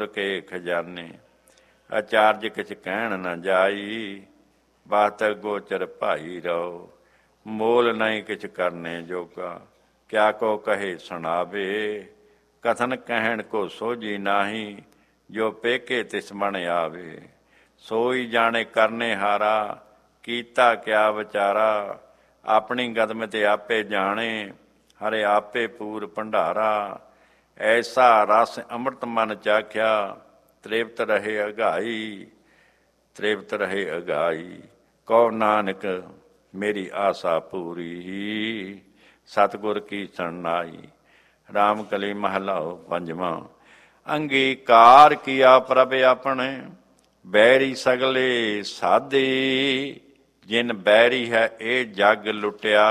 ਗੁਰ ਕੇ ਖਜ਼ਾਨੇ। ਆਚਾਰਜ ਕਿਛ ਕਹਿਣ ਨ ਜਾਈ, ਬਾਤ ਗੋਚਰ ਭਾਈ ਰहो। ਮੋਲ ਨਹੀਂ ਕਿਛ ਕਰਨੇ ਜੋਗਾ, ਕਿਆ ਕੋ ਕਹੇ ਸੁਣਾਵੇ। ਕਥਨ ਕਹਿਣ ਕੋ ਸੋਝੀ ਨਾਹੀਂ, ਜੋ ਪੇਕੇ ਤਿਸ ਬਣ ਆਵੇ। ਸੋਈ ਜਾਣੇ ਕਰਨੇ ਹਾਰਾ, ਕੀਤਾ ਕਿਆ ਵਿਚਾਰਾ। ਆਪਣੀ ਗਦਮ ਤੇ ਆਪੇ ਜਾਣੇ, ਹਰੇ ਆਪੇ ਪੂਰ ਭੰਡਾਰਾ। ਐਸਾ ਰਸ ਅੰਮ੍ਰਿਤ ਮਨ ਚਾਖਿਆ, ਤ੍ਰਿਪਤ ਰਹੇ ਅਗਾਈ, ਤ੍ਰਿਪਤ ਰਹੇ ਅਗਾਈ। ਕਹੋ ਨਾਨਕ ਮੇਰੀ ਆਸਾ ਪੂਰੀ, ਸਤਿਗੁਰ ਕੀ ਸ਼ਰਨਾਈ। ਰਾਮ ਕਲੀ ਮਹਲਾ ਪੰਜਵਾਂ। ਅੰਗੀਕਾਰ ਕੀਆ ਪ੍ਰਭ ਆਪਣੇ, ਬੈਰੀ ਸਗਲੇ ਸਾਧੇ। ਜਿਨ ਬੈਰੀ ਹੈ ਇਹ ਜਗ ਲੁੱਟਿਆ,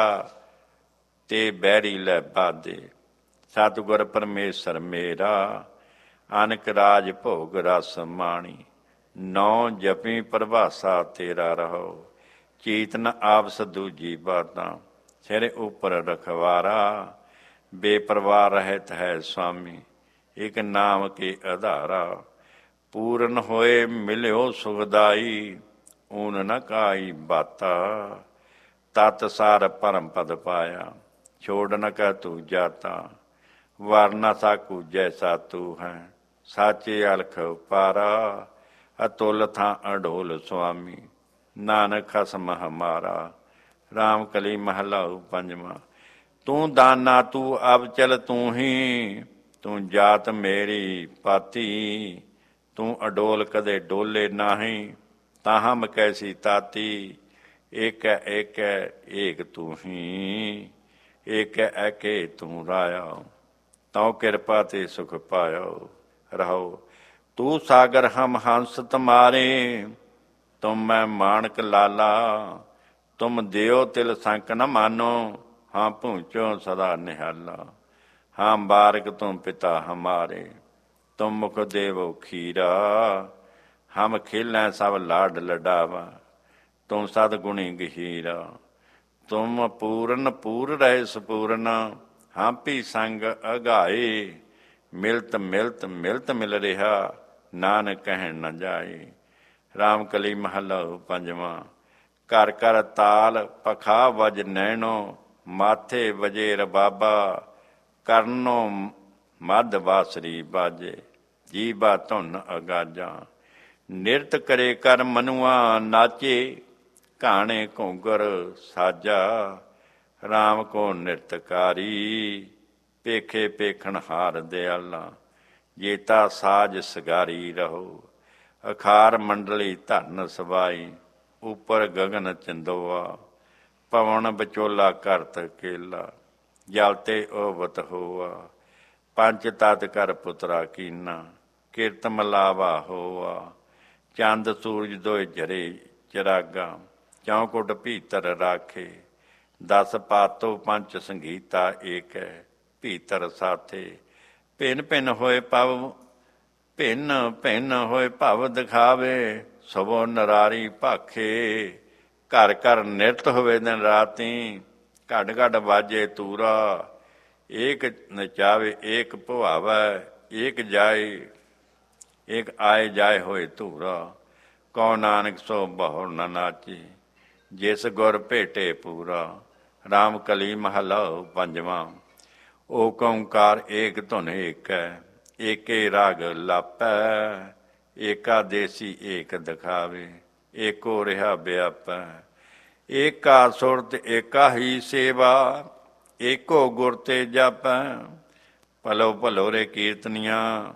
ਤੇ ਬੈਰੀ ਲੈ ਬਾਧੇ। ਸਤਿਗੁਰ ਪਰਮੇਸ਼ਰ ਮੇਰਾ, ਅਨਕ ਰਾਜ ਭੋਗ ਰਸ ਮਾਣੀ। ਨੌ ਜਪੀ ਪ੍ਰਭਾਸਾ ਤੇਰਾ ਰਹੋ, ਚੀਤਨ ਆਪਸ ਦੂਜੀ ਬਾਤਾਂ। ਸਿਰ ਉੱਪਰ ਰਖਵਾਰਾ, ਬੇਪਰਵਾਹ ਰਹਿਤ ਹੈ ਸੁਆਮੀ। ਇਕ ਨਾਮ ਕੇ ਆਧਾਰਾ, ਪੂਰਨ ਹੋਏ ਮਿਲਿਓ ਸੁਖਦਾਈ। ਊਨ ਨ ਕਾਈ ਬਾਤਾ, ਤਤ ਸਾਰ ਪਰਮ ਪਦ ਪਾਇਆ। ਛੋੜ ਨ ਕਹਿ ਤੂੰ ਜਾਤਾ, ਵਰ ਨ ਸਾਕੂ ਜੈਸਾ ਤੂੰ ਹੈ। ਸਾਚੇ ਅਲਖ ਪਾਰਾ, ਅਤੁਲ ਥਾਂ ਅਡੋਲ ਸੁਆਮੀ। ਨਾਨਕ ਖਸਮ ਹਮਾਰਾ। ਰਾਮ ਕਲੀ ਮਹਲਾ ਪੰਜਵਾਂ। ਤੂੰ ਦਾਨਾ ਤੂੰ ਅਬਚਲ ਤੂੰ ਹੀ, ਤੂੰ ਜਾਤ ਮੇਰੀ ਪਾਤੀ। ਤੂੰ ਅਡੋਲ ਕਦੇ ਡੋਲੇ ਨਾਹੀਂ, ਤਾਹਮ ਕੈਸੀ ਤਾਤੀ। ਏਕੈ ਏਕੈ ਏਕ ਤੂੰ ਹੀ, ਏਕੈ ਐਕੇ ਤੂੰ ਰਾਇਆ। ਤਉ ਕਿਰਪਾ ਤੇ ਸੁਖ ਪਾਇਓ ਰਹੋ। ਤੂੰ ਸਾਗਰ ਹਮ ਹੰਸ ਤੁਮਾਰੇ, ਤੁਮ ਮੈਂ ਮਾਣਕ ਲਾਲਾ। ਤੁਮ ਦਿਓ ਤਿਲ ਸੰਕ ਨ ਮਾਨੋ, ਹਾਂ ਪੂੰਚੋ ਸਦਾ ਨਿਹਾਲਾ। ਹਾਂ ਬਾਰਕ ਤੁਮ ਪਿਤਾ ਹਮਾਰੇ, ਤੁਮ ਮੁਖ ਦੇਵੋ ਖੀਰਾ। ਹਮ ਖੇਲੈਂ ਸਭ ਲਾਡ ਲਡਾਵਾ, ਤੁਮ ਸਦਗੁਣੀ ਗਹੀਰਾ। ਤੁਮ ਪੂਰਨ ਪੂਰ ਰਹੇ ਸਪੂਰਨ, ਹਾਂ ਭੀ ਸੰਗ ਅਗਾਏ। ਮਿਲਤ ਮਿਲਤ ਮਿਲਤ ਮਿਲ ਰਿਹਾ, ਨਾਨਕ ਕਹਿਣ ਨ ਜਾਏ। ਰਾਮ ਕਲੀ ਮਹਲਾ ਪੰਜਵਾਂ। ਘਰ ਘਰ ਤਾਲ ਪਖਾ ਵਜ ਨੈਣੋ, ਮਾਥੇ ਵਜੇ ਰਬਾਬਾ। ਕਰਨੋ ਮੱਧ ਬਾਸਰੀ ਬਾਜੇ, ਜੀਬਾ ਧੁਨ ਅਗਾਜਾਂ। ਨਿਰਤ ਕਰੇ ਕਰ ਮਨੁਆ ਨਾਚੇ, ਘਾਣੇ ਘੂੰਗਰ ਸਾਜਾ। ਰਾਮ ਕੋ ਨਿਰਤਕਾਰੀ, ਪੇਖੇ ਪੇਖਣ ਹਾਰ ਦਿਆਲਾ। ਜੇਤਾ ਸਾਜ ਸਗਾਰੀ ਰਹੋ, ਅਖਾਰ ਮੰਡਲੀ ਧਰਨ ਸਵਾਈ। ਉੱਪਰ ਗਗਨ ਚੰਦੋਆ, ਪਵਨ ਵਿਚੋਲਾ ਕਰਤ ਕੇਲਾ। ਜਲ ਤੇ ਓਵਤ ਹੋਆ, ਪੰਜ ਤਤ ਕਰ ਪੁੱਤਰਾ ਕੀਨਾ। ਕਿਰਤ ਮਲਾਵਾ ਹੋਆ, ਚੰਦ ਸੂਰਜ ਦੋਇ ਜਰੇ ਚਰਾਗਾ। ਚੌਕੁਟ ਭੀਤਰ ਰਾਖੇ, 10 ਪਾਤੋ ਪੰਚ ਸੰਗੀਤਾ ਏਕੈ। ਭੀਤਰ ਸਾਥੇ ਭਿੰਨ ਭਿੰਨ ਹੋਏ ਭਵ, ਭਿੰਨ ਭਿੰਨ ਹੋਏ ਭਵ ਦਿਖਾਵੇ। ਸਭੋ ਨਰਾਰੀ ਭਾਖੇ, ਘਰ ਘਰ ਨਿਰਤ ਹੋਵੇ ਦਿਨ ਰਾਤੀ। ਘੜ ਘੜ ਬਾਜੇ ਤੂਰਾ, ਏਕ ਨਚਾਵੇ ਏਕ ਭੁਆਵੈ। ਏਕ ਜਾਏ ਏਕ ਆਏ ਜਾਏ ਹੋਏ ਧੂਰਾ। ਕਉ ਨਾਨਕ ਸੋ ਬਹੁ ਨ ਨਾਚੇ, ਜਿਸ ਗੁਰ ਭੇਟੇ ਪੂਰਾ। ਰਾਮ ਕਲੀ ਮਹਲਾ ਪੰਜਵਾਂ। ਓਕ ਓਂਕਾਰ ਏਕ ਧੁਨ ਏਕੈ, ਏਕੇ ਰਾਗ ਲਾਪੈ। ਏਕਾ ਦੇਸੀ ਏਕ ਦਿਖਾਵੇ, ਏਕੋ ਰਿਹਾ ਵਿਆਪੈ। ਏਕਾ ਸੁਰਤ ਏਕਾ ਹੀ ਸੇਵਾ, ਏਕੋ ਗੁਰ ਤੇ ਜਾਪੈ। ਭਲੋ ਭਲੋ ਰੇ ਕੀਰਤਨੀਆਂ,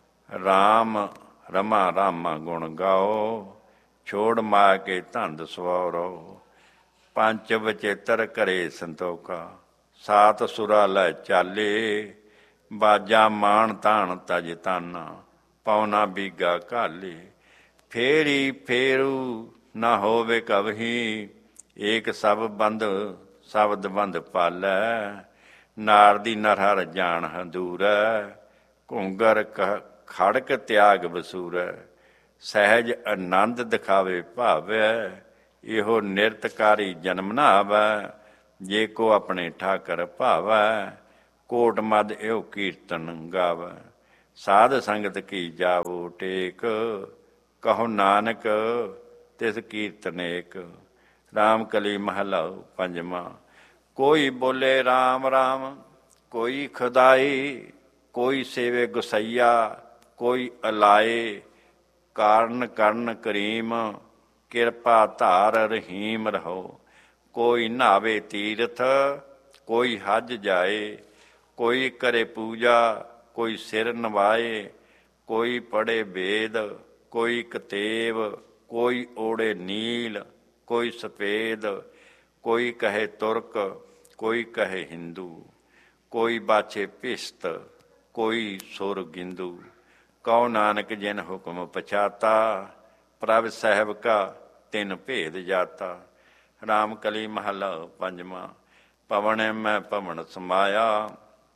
ਰਾਮ ਰਮਾ ਰਾਮਾ ਗੁਣ ਗਾਓ। ਛੋੜ ਮਾਇਆ ਕੇ ਧੰਦ ਸਵਾਰੋ, ਪੰਚ ਵਚੇਤਰ ਘਰੇ ਸੰਤੋਖਾ। ਸਾਤ ਸੁਰਾ ਲੈ ਚਾਲੇ, ਬਾਜਾ ਮਾਣ ਤਾਣ ਤਜ ਤਾਨਾ। ਪੌਣਾ ਬੀਗਾ ਘਾਲੇ, ਫੇਰੀ ਫੇਰੂ ਨਾ ਹੋਵੇ ਕਵਹੀ। ਏਕ ਸਭ ਬੰਦ ਸ਼ਬਦ ਬੰਦ ਪਾਲੈ, ਨਾਰ ਦੀ ਨਰ ਹਰ ਜਾਣ ਹਦੂਰੈ। ਘੂੰਗਰ ਖੜਕ ਤਿਆਗ ਵਸੂਰੈ, ਸਹਿਜ ਆਨੰਦ ਦਿਖਾਵੇ ਭਾਵੈ। ਇਹੋ ਨਿਰਤਕਾਰੀ ਜਨਮ ਨਾ ਆਵੈ, ਜੇ ਕੋ ਆਪਣੇ ਠਾਕਰ ਭਾਵੈ। ਕੋਟ ਮਦ ਇਹੋ ਕੀਰਤਨ ਗਾਵੈ, ਸਾਧ ਸੰਗਤ ਕੀ ਜਾਵੋ ਟੇਕ, ਕਹੋ ਨਾਨਕ ਤਿਸ ਕੀਰਤਨੇਕ। ਰਾਮ ਕਲੀ ਮਹਲਾ ਪੰਜਵਾਂ। ਕੋਈ ਬੋਲੇ ਰਾਮ ਰਾਮ, ਕੋਈ ਖੁਦਾਈ, ਕੋਈ ਸੇਵੇ ਗੁਸਈਆ, ਕੋਈ ਅਲਾਏ। ਕਾਰਨ ਕਰਨ ਕਰੀਮ, ਕਿਰਪਾ ਧਾਰ ਰਹੀਮ ਰਹੋ। ਕੋਈ ਨਹਾਵੇ ਤੀਰਥ, ਕੋਈ ਹਜ ਜਾਏ। ਕੋਈ ਕਰੇ ਪੂਜਾ, ਕੋਈ ਸਿਰ ਨਵਾਏ। ਕੋਈ ਪੜ੍ਹੇ ਵੇਦ, ਕੋਈ ਕਤੇਬ, ਕੋਈ ਓੜੇ ਨੀਲ, ਕੋਈ ਸਫੇਦ। ਕੋਈ ਕਹੇ ਤੁਰਕ, ਕੋਈ ਕਹੇ ਹਿੰਦੂ। ਕੋਈ ਬਾਛੇ ਭਿਸਤ, ਕੋਈ ਸੁਰ ਗਿੰਦੂ। ਕਉ ਨਾਨਕ ਜਿਨ ਹੁਕਮ ਪਛਾਤਾ, ਪ੍ਰਭ ਸਾਹਿਬ ਕਾ ਤਿਨ ਭੇਦ ਜਾਤਾ। ਰਾਮ ਕਲੀ ਮਹਲਾ ਪੰਜਵਾਂ। ਪਵਨ ਮੈਂ ਪਵਨ ਸਮਾਇਆ,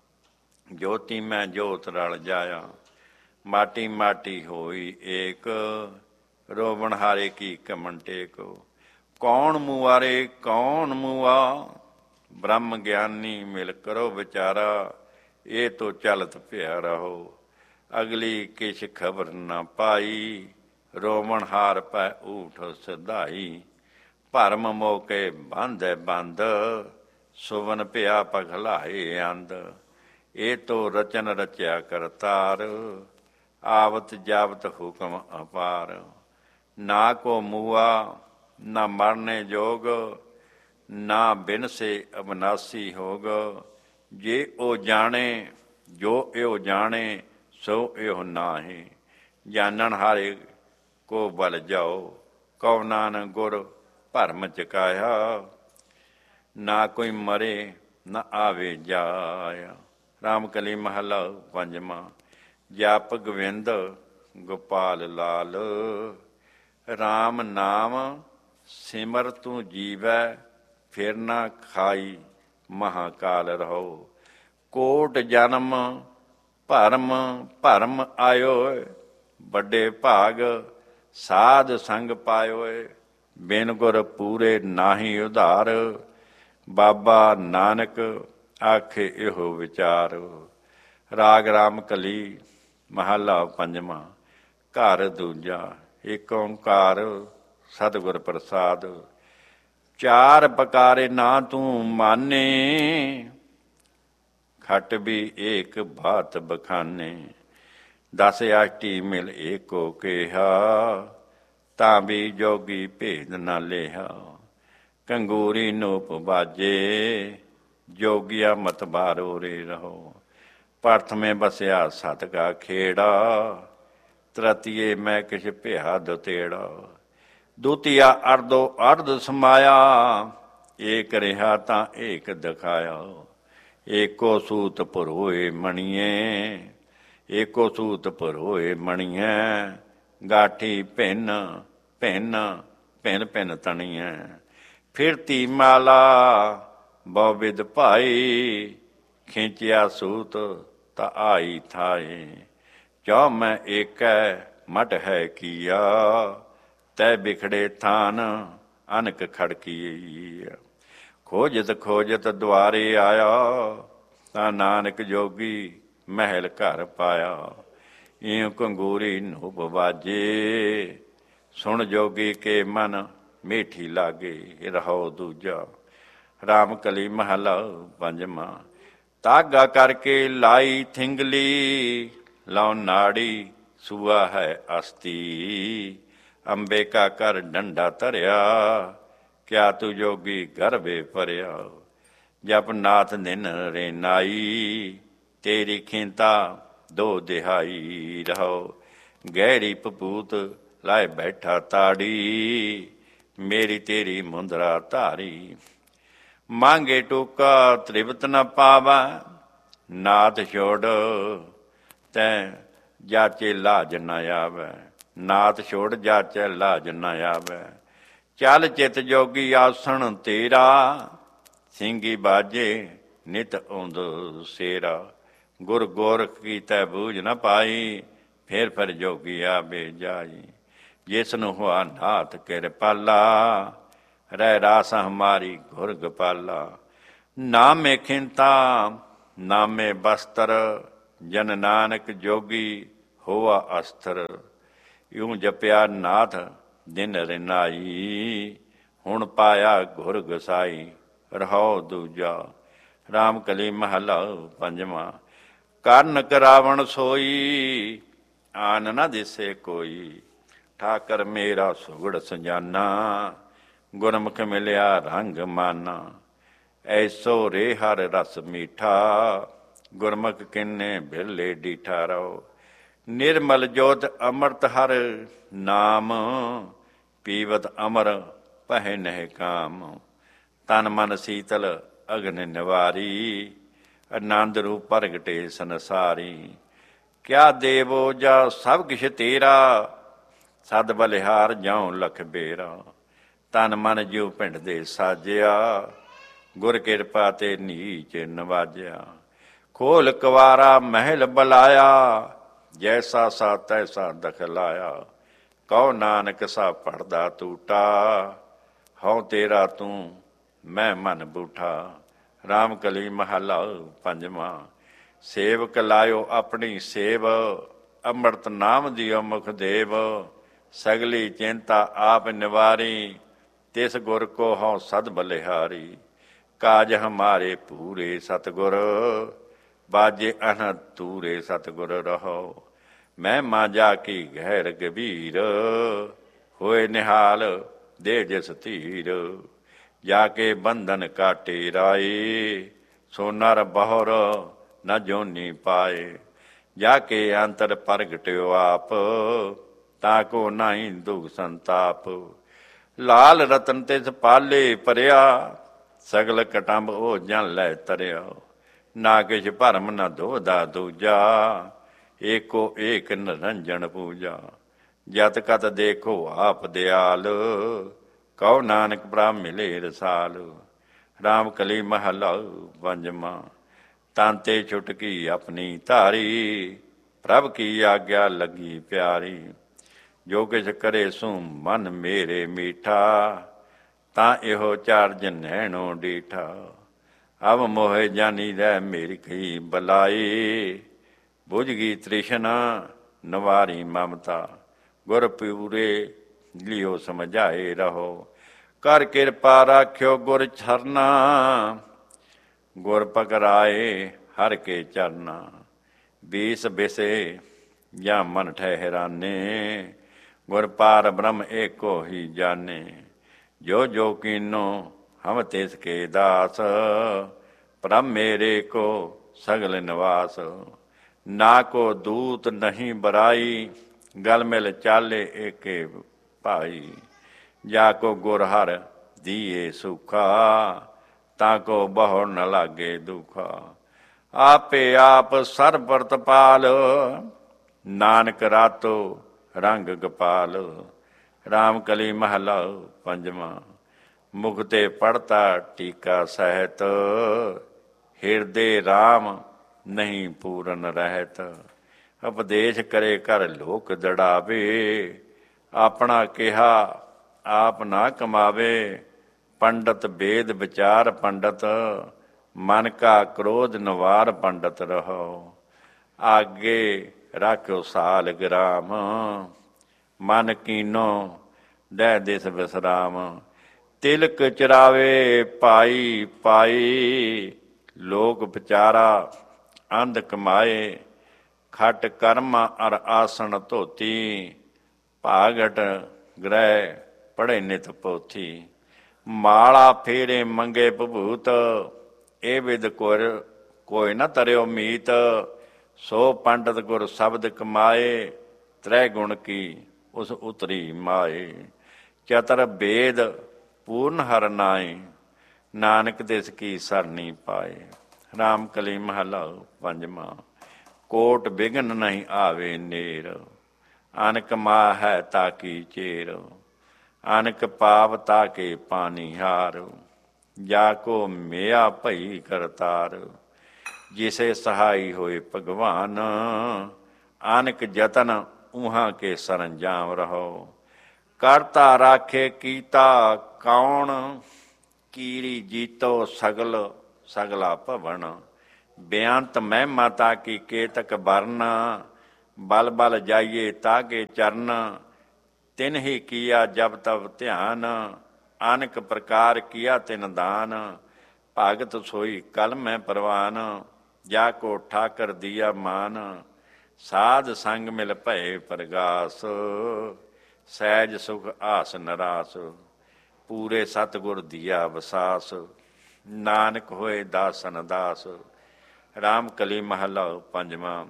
ਜੋਤੀ ਮੈਂ ਜੋਤ ਰਲ ਜਾਇਆ। ਮਾਟੀ ਮਾਟੀ ਹੋਈ ਏਕ, ਰੋਵਣ ਹਾਰੇ ਕੀ ਕਮਨ ਟੇਕੋ। ਕੌਣ ਮੁਆਰੇ ਕੌਣ ਮੁਆ, ਬ੍ਰਹਮ ਗਿਆਨੀ ਮਿਲ ਕਰੋ ਵਿਚਾਰਾ। ਇਹ ਤੋ ਚਲਤ ਭਿਆ ਰਹੋ, ਅਗਲੀ ਕਿਛ ਖਬਰ ਨਾ ਪਾਈ। ਰੋਵਣ ਹਾਰ ਪੈ ਊਠ ਸਿਧਾਈ। ਭਰਮ ਮੌਕੇ ਬਾਂਧੇ ਬੰਦ, ਸੁਵਨ ਭਿਆ ਪਗਲਾਏ ਅੰਧ। ਇਹ ਤੋ ਰਚਨ ਰਚਿਆ ਕਰਤਾਰ, ਆਵਤ ਜਾਵਤ ਹੁਕਮ ਅਪਾਰ। ਨਾ ਕੋ ਮੂਆ ਨਾ ਮਰਨੇ ਜੋਗ, ਨਾ ਬਿਨ ਸੇ ਅਬਨਾਸੀ ਹੋਗ। ਜੇ ਉਹ ਜਾਣੇ ਜੋ ਇਹੋ ਜਾਣੇ, ਸੋ ਇਹੋ ਨਾਹੀ। ਜਾਣਨ ਹਾਰੇ ਕੋ ਬਲ ਜਾਓ, ਕਉ ਨਾਨਕ ਗੁਰ ਭਰਮ ਚਕਾਇਆ। ਨਾ ਕੋਈ ਮਰੇ ਨਾ ਆਵੇ ਜਾਇਆ। ਰਾਮ ਕਲੀ ਮਹਲਾ ਪੰਜਵਾਂ। ਜਪ ਗੋਵਿੰਦ ਗੋਪਾਲ ਲਾਲ, ਰਾਮ ਨਾਮ ਸਿਮਰ ਤੂੰ ਜੀਵੈ। ਫਿਰ ਨਾ ਖਾਈ ਮਹਾਕਾਲ ਰਹੋ। ਕੋਟ ਜਨਮ ਭਰਮ ਭਰਮ ਆਇਓ, ਵੱਡੇ ਭਾਗ ਸਾਧ ਸੰਗ ਪਾਇਓ। ਬਿਨ ਗੁਰ ਪੂਰੇ ਨਾਹੀ ਉਧਾਰ, ਬਾਬਾ ਨਾਨਕ ਆਖੇ ਇਹੋ ਵਿਚਾਰ। ਰਾਗ ਰਾਮ ਕਲੀ ਮਹਲਾ ਪੰਜਵਾਂ। ਘਰ ਦੂਜਾ। ਏਕ ਓਂਕਾਰ ਸਤਿਗੁਰ ਪ੍ਰਸਾਦ। ਚਾਰ ਪਕਾਰੇ ਨਾ ਤੂੰ ਮਾਨੇ, ਖਟ ਵੀ ਏਕ ਬਾਤ ਬਖਾਨੇ। 10 ਆਸ਼ਟੀ ਮਿਲ ਏਕੋ ਕੇਹਾ, ਤਾਂ ਵੀ ਜੋਗੀ ਭੇਦ ਨਾ ਲੇਹਾ। ਕੰਗੂਰੀ ਨੂਪ ਬਾਜੇ, ਜੋਗੀਆ ਮਤ ਬਾਰੋ ਰੇ ਰਹੋ। ਪ੍ਰਥਮੇ ਬਸਿਆ ਸਤ ਕਾ ਖੇੜਾ, ਤ੍ਰਤੀਏ ਮੈਂ ਕਿਛ ਭਿਆ ਦੁਤੇੜਾ। ਦੂਤੀਆ ਅਰਧੋ ਅਰਧ ਸਮਾਇਆ, ਏਕ ਰਿਹਾ ਤਾਂ ਏਕ ਦਿਖਾਇਆ। ਏਕੋ ਸੂਤ ਭਰੋਏ ਮਣੀਏ, ਏਕੋ ਸੂਤ ਭਰੋਏ ਮਣੀਐ। ਗਾਠੀ ਭਿੰਨ ਭਿੰਨ ਭਿੰਨ ਭਿੰਨ ਤਣੀਐ। ਫਿਰਤੀ ਮਾਲਾ ਬਹੁਵਿਧ ਭਾਈ, ਖਿੰਚਿਆ ਸੂਤ ਤਾਂ ਆਈ ਥਾਏ। ਚੌ ਮੈਂ ਏਕੈ ਮਟ ਹੈ ਕੀਆ, ਤੈ ਬਿਖੜੇ ਥਾਨ ਅਨਕ ਖੜਕੀ। ਖੋਜਤ ਖੋਜਤ ਦੁਆਰੇ ਆਇਆ, ਤਾਂ ਨਾਨਕ ਜੋਗੀ ਮਹਿਲ ਘਰ ਪਾਇਆ। ਇਉ ਕੰਗੂਰੀ ਨੂਪ ਬਾਜੇ, ਸੁਣ ਜੋਗੀ ਕੇ ਮਨ ਮੀਠੀ ਲਾਗੇ। ਰਹੋ ਦੂਜਾ। ਰਾਮ ਕਲੀ ਮਹਲਾ ਪੰਜਵਾਂ। ਤਾਗਾ ਕਰਕੇ ਲਾਈ ਥਿੰਗਲੀ, ਲਉ ਨਾੜੀ ਸੂਆ ਹੈ ਅਸਤੀ। ਅੰਬੇ ਕਾ ਕਰ ਡੰਡਾ ਧਰਿਆ, ਕਿਆ ਤੂੰ ਜੋਗੀ ਗਰਭੇ ਭਰਿਆ। ਜਪ ਨਾਥ ਦਿਨ ਰੇ ਨਾਈ, ਤੇਰੀ ਖਿੰਤਾ ਦੋ ਦਿਹਾਈ। ਰਹੋ ਗਹਿਰੀ ਪਪੂਤ ਲਾਏ ਬੈਠਾ ਤਾੜੀ, ਮੇਰੀ ਤੇਰੀ ਮੁੰਦਰਾ ਧਾਰੀ। ਮੰਗੇ ਟੋਕਾ ਤ੍ਰਿਪਤ ਨ ਪਾਵਾ, ਨਾਥ ਛੋੜ ਤੈਂ ਜਾਚੇ ਲਾਜ ਨ ਆਵੈ। ਨਾਥ ਛੋੜ ਜਾਚੇ ਲਾਜ ਨ ਆਵੈ। ਚੱਲ ਚਿਤ ਜੋਗੀ ਆਸਣ ਤੇਰਾ, ਸਿੰਘੀ ਬਾਜੇ ਨਿਤ ਆਉਂਦ ਸੇਰਾ। ਗੁਰ ਗੋਰਖ ਕੀ ਤੈ ਬੂਝ ਨ ਪਾਈ, ਫਿਰ ਜੋਗੀ ਆਵੇ ਜਾਈ। ਜਿਸ ਨੂੰ ਹੋਆ ਨਾਥ ਕਿਰਪਾਲਾ, ਰਹਿ ਰਾਸ ਹਮਾਰੀ ਗੁਰ ਗੋਪਾਲਾ। ਨਾਮੇ ਖਿੰਤਾ ਨਾਮੇ ਬਸਤਰ, ਜਨ ਨਾਨਕ ਜੋਗੀ ਹੋਆ ਅਸਥਰ। ਇਉਂ ਜਪਿਆ ਨਾਥ ਦਿਨ ਰਿਨਾਈ, ਹੁਣ ਪਾਇਆ ਗੁਰ ਗਸਾਈ ਰਹਾਉ ਦੂਜਾ। ਰਾਮ ਕਲੀ ਮਹਲਾ ਪੰਜਵਾਂ। ਕਰਨ ਕਰਾਵਣ ਸੋਈ, ਆਨ ਨਾ ਦਿਸੇ ਕੋਈ। ਠਾਕਰ ਮੇਰਾ ਸੁਗੜ ਸਜਾਨਾ, ਗੁਰਮੁਖ ਮਿਲਿਆ ਰੰਗ ਮਾਨਾ। ਐਸੋ ਰੇ ਹਰ ਰਸ ਮੀਠਾ, ਗੁਰਮੁਖ ਕਿੰਨੇ ਬਿਰਲੇ ਡੀਠਾ ਰੋ। ਨਿਰਮਲ ਜੋਤ ਅੰਮ੍ਰਿਤ ਹਰ ਨਾਮ, ਪੀਵਤ ਅਮਰ ਪਹਿ ਨਹਿ ਕਾਮ। ਤਨ ਮਨ ਸੀਤਲ ਅਗਨ ਨਿਵਾਰੀ, ਆਨੰਦ ਰੂਪ ਪ੍ਰਗਟੇ ਸੰਸਾਰੀ। ਕਿਆ ਦੇਵੋ ਜਾ ਸਭ ਕਿਛ ਤੇਰਾ, ਸਦ ਬਲਿਹਾਰ ਜਾਉ ਲਖ ਬੇਰਾ। ਤਨ ਮਨ ਜਿਉ ਪਿੰਡ ਦੇ ਸਾਜਿਆ, ਗੁਰ ਕਿਰਪਾ ਤੇ ਨੀਚ ਨਵਾਜਿਆ। ਖੋਲ ਕਵਾਰਾ ਮਹਿਲ ਬਲਾਇਆ, ਜੈਸਾ ਸਾ ਤੈਸਾ ਦਖਲਾਇਆ। ਕਹੋ ਨਾਨਕ ਸਾ ਪੜਦਾ ਟੂਟਾ, ਹਉ ਤੇਰਾ ਤੂੰ ਮੈਂ ਮਨ ਬੂਠਾ। ਰਾਮ ਕਲੀ ਮਹਲਾ ਪੰਜਵਾਂ। ਸੇਵਕ ਲਾਇਓ ਆਪਣੀ ਸੇਵ, ਅੰਮ੍ਰਿਤ ਨਾਮ ਦਿਓ ਮੁਖ ਦੇਵ। ਸਗਲੀ ਚਿੰਤਾ ਆਪ ਨਿਵਾਰੀ, ਤਿਸ ਗੁਰ ਕੋ ਹਉ ਸਦ ਬਲਿਹਾਰੀ। ਕਾਜ ਹਮਾਰੇ ਪੂਰੇ ਸਤਿਗੁਰ, ਬਾਜੇ ਅਨਹਦ ਤੂਰੇ ਸਤਿਗੁਰ ਰਹੋ। ਮੈਂ ਮਾਂਜਾ ਕੀ ਗਹਿਰ ਗਭੀਰ, ਹੋਏ ਨਿਹਾਲ ਦੇ ਜਿਸ ਧੀਰ। ਜਾ ਕੇ ਬੰਧਨ ਕਾਟੇ ਰਾਏ, ਸੋ ਨਰ ਬਹੁਰ ਨ ਜੋਨੀ ਪਾਏ। ਜਾ ਕੇ ਅੰਤਰ ਪ੍ਰਗਟਿਓ ਆਪ, ਤਾ ਕੋ ਨਾਹੀ ਦੁਖ ਸੰਤਾਪ। ਲਾਲ ਰਤਨ ਤਿਸ ਪਾਲੇ ਭਰਿਆ, ਸਗਲ ਕਟੰਬ ਉਹ ਜਨ ਲੈ ਤਰਿਆ। ਨਾ ਕਿਛ ਭਰਮ ਨ ਦੋਦਾ ਦੂਜਾ, ਏਕੋ ਏਕ ਨਿਰੰਜਨ ਪੂਜਾ। ਜਤ ਕਤ ਦੇਖੋ ਆਪ ਦਿਆਲ, ਕਹੋ ਨਾਨਕ ਪ੍ਰਭ ਮਿਲੇ ਰਸਾਲ। ਰਾਮ ਕਲੀ ਮਹਲਾ ਪੰਜਵਾਂ। ਤਨ ਤੇ ਛੁਟਕੀ ਆਪਣੀ ਧਾਰੀ, ਪ੍ਰਭ ਕੀ ਆਗਿਆ ਲੱਗੀ ਪਿਆਰੀ। ਜੋ ਕਿਛ ਕਰੇ ਸੋ ਮਨ ਮੇਰੇ ਮੀਠਾ, ਤਾਂ ਇਹੋ ਚਾਰਜ ਨੈਣੋ ਡੀਠਾ। ਅਬ ਮੋਹਿ ਜਾਨੀ ਰਹਿ ਮੇਰੀ ਕਈ ਬਲਾਈ, ਬੁਝ ਗਈ ਤ੍ਰਿਸ਼ਨਾ ਨਵਾਰੀ ਮਮਤਾ। ਗੁਰ ਪੂਰੇ ਲਿਓ ਸਮਝਾਏ ਰਹੋ, ਕਰ ਕਿਰਪਾ ਰਾਖਿਓ ਗੁਰ ਚਰਨਾ। ਗੁਰ ਪਕਰਾਏ ਹਰ ਕੇ ਚਰਨਾ, ਬੀਸ ਬਿਸੇ ਜਾਂ ਮਨ ਠਹਿਰਾਨੇ। ਗੁਰ ਪਾਰ ਬ੍ਰਹਮ ਏਕੋ ਹੀ ਜਾਨੇ। ਜੋ ਜੋ ਕੀਨੋ ਹਮ ਤਿਸ ਕੇ ਦਾਸ, ਪ੍ਰਭ ਮੇਰੇ ਕੋ ਸਗਲ ਨਿਵਾਸ। ਨਾ ਕੋ ਦੂਤ ਨਹੀਂ ਬਰਾਈ, ਗਲ ਮਿਲ ਚਾਲੇ ਏਕੇ ਭਾਈ। ਜਾ ਕੋ ਗੁਰ ਹਰਿ ਦੀਏ ਸੁਖਾ, ਤਾਂ ਕੋ ਬਹੁ ਨ ਲਾਗੇ ਦੁਖਾ। ਆਪੇ ਆਪ ਸਰਬ ਪ੍ਰਤਪਾਲ, ਨਾਨਕ ਰਾਤੋ ਰੰਗ ਗੋਪਾਲ। ਰਾਮ ਕਲੀ ਮਹਲਾ ਪੰਜਵਾਂ। ਮੁਖ ਤੇ ਪੜਤਾ ਟੀਕਾ ਸਹਿਤ, ਹਿਰਦੇ ਰਾਮ ਨਹੀਂ ਪੂਰਨ ਰਹਿਤ। ਉਪਦੇਸ਼ ਕਰੇ ਕਰ ਲੋਕ ਦੜਾਵੇ, ਆਪਣਾ ਕਿਹਾ ਆਪ ਨਾ ਕਮਾਵੇ। ਪੰਡਤ ਵੇਦ ਵਿਚਾਰ ਪੰਡਤ, ਮਨ ਕਾ ਕ੍ਰੋਧ ਨਿਵਾਰ ਪੰਡਤ ਰਹੋ। ਆਗੇ ਰਾਖਿਓ ਸਾਲ ਗ੍ਰਾਮ, ਮਨ ਕੀਨੋ ਦਹਿ ਦਿਸ ਵਿਸਰਾਮ। ਤਿਲਕ ਚਰਾਵੇ ਪਾਈ ਪਾਈ, ਲੋਕ ਵਿਚਾਰਾ ਅੰਧ ਕਮਾਏ। ਖਟ ਕਰਮ ਅਰ ਆਸਣ ਧੋਤੀ, ਭਾਗਟ ਗ੍ਰਹਿ ਪੜ੍ਹੇ ਨਿਤ ਪੋਥੀ। ਮਾਲਾ ਫੇਰੇ ਮੰਗੇ ਭਭੂਤ, ਇਹ ਵਿਦ ਕੋਈ ਨਾ ਤਰਿਓ ਮੀਤ। ਸੋ ਪੰਡਤ ਗੁਰ ਸ਼ਬਦ ਕਮਾਏ, ਤ੍ਰੈ ਗੁਣ ਕੀ ਉਸ ਉਤਰੀ ਮਾਏ। ਚਤਰ ਵੇਦ ਪੂਰਨ ਹਰ ਨਾਏ, ਨਾਨਕ ਦਿਸ ਕੀ ਸਰਨੀ ਪਾਏ। ਰਾਮ ਕਲੀ ਮਹਲਾ ਪੰਜਵਾਂ। ਕੋਟ ਬਿਘਨ ਨਹੀਂ ਆਵੇ ਨੇਰ, ਅਨਕ ਮਾ ਹੈ ਤਾਕੀ ਚੇਰ। ਅਨਕ ਪਾਪ ਤਾਕੇ ਪਾਨੀ ਹਾਰ, ਜਾ ਕੋ ਮਿਆ ਭਈ ਕਰਤਾਰ। ਜਿਸੇ ਸਹਾਈ ਹੋਏ ਭਗਵਾਨ, ਅਨਕ ਜਤਨ ਉਹਾਂ ਕੇ ਸਰੰਜਾਮ ਰਹੋ। ਕਰਤਾ ਰਾਖੇ ਕੀਤਾ ਕੌਣ, ਕੀਰੀ ਜੀਤੋ ਸਗਲਾ ਭਵਨ। ਬੇਅੰਤ ਮਹਿਮਾ ਤਾ ਕੀ ਕੇਤਕ ਬਰਨ, ਬਲ ਬਲ ਜਾਈਏ ਤਾਗੇ ਚਰਨ। ਤਿਨ ਹੀ ਕੀਆ ਜਬ ਤਬ ਧਿਆਨ, ਅਨਕ ਪ੍ਰਕਾਰ ਕੀਆ ਤਿਨ ਦਾਨ। ਭਗਤ ਸੋਈ ਕਲ ਮੈਂ ਪ੍ਰਵਾਨ, ਜਾ ਕੋ ਠਾਕਰ ਦੀਆ ਮਾਨ। ਸਾਧ ਸੰਗ ਮਿਲ ਭਏ ਪ੍ਰਗਾਸ, ਸਹਿਜ ਸੁਖ ਆਸ ਨਰਾਸ। ਪੂਰੇ ਸਤਿਗੁਰ ਦੀਆ ਵਸਾਸ, ਨਾਨਕ ਹੋਏ ਦਾਸਨ ਦਾਸ। ਰਾਮ ਕਲੀ ਮਹਲਾ ਪੰਜਵਾਂ।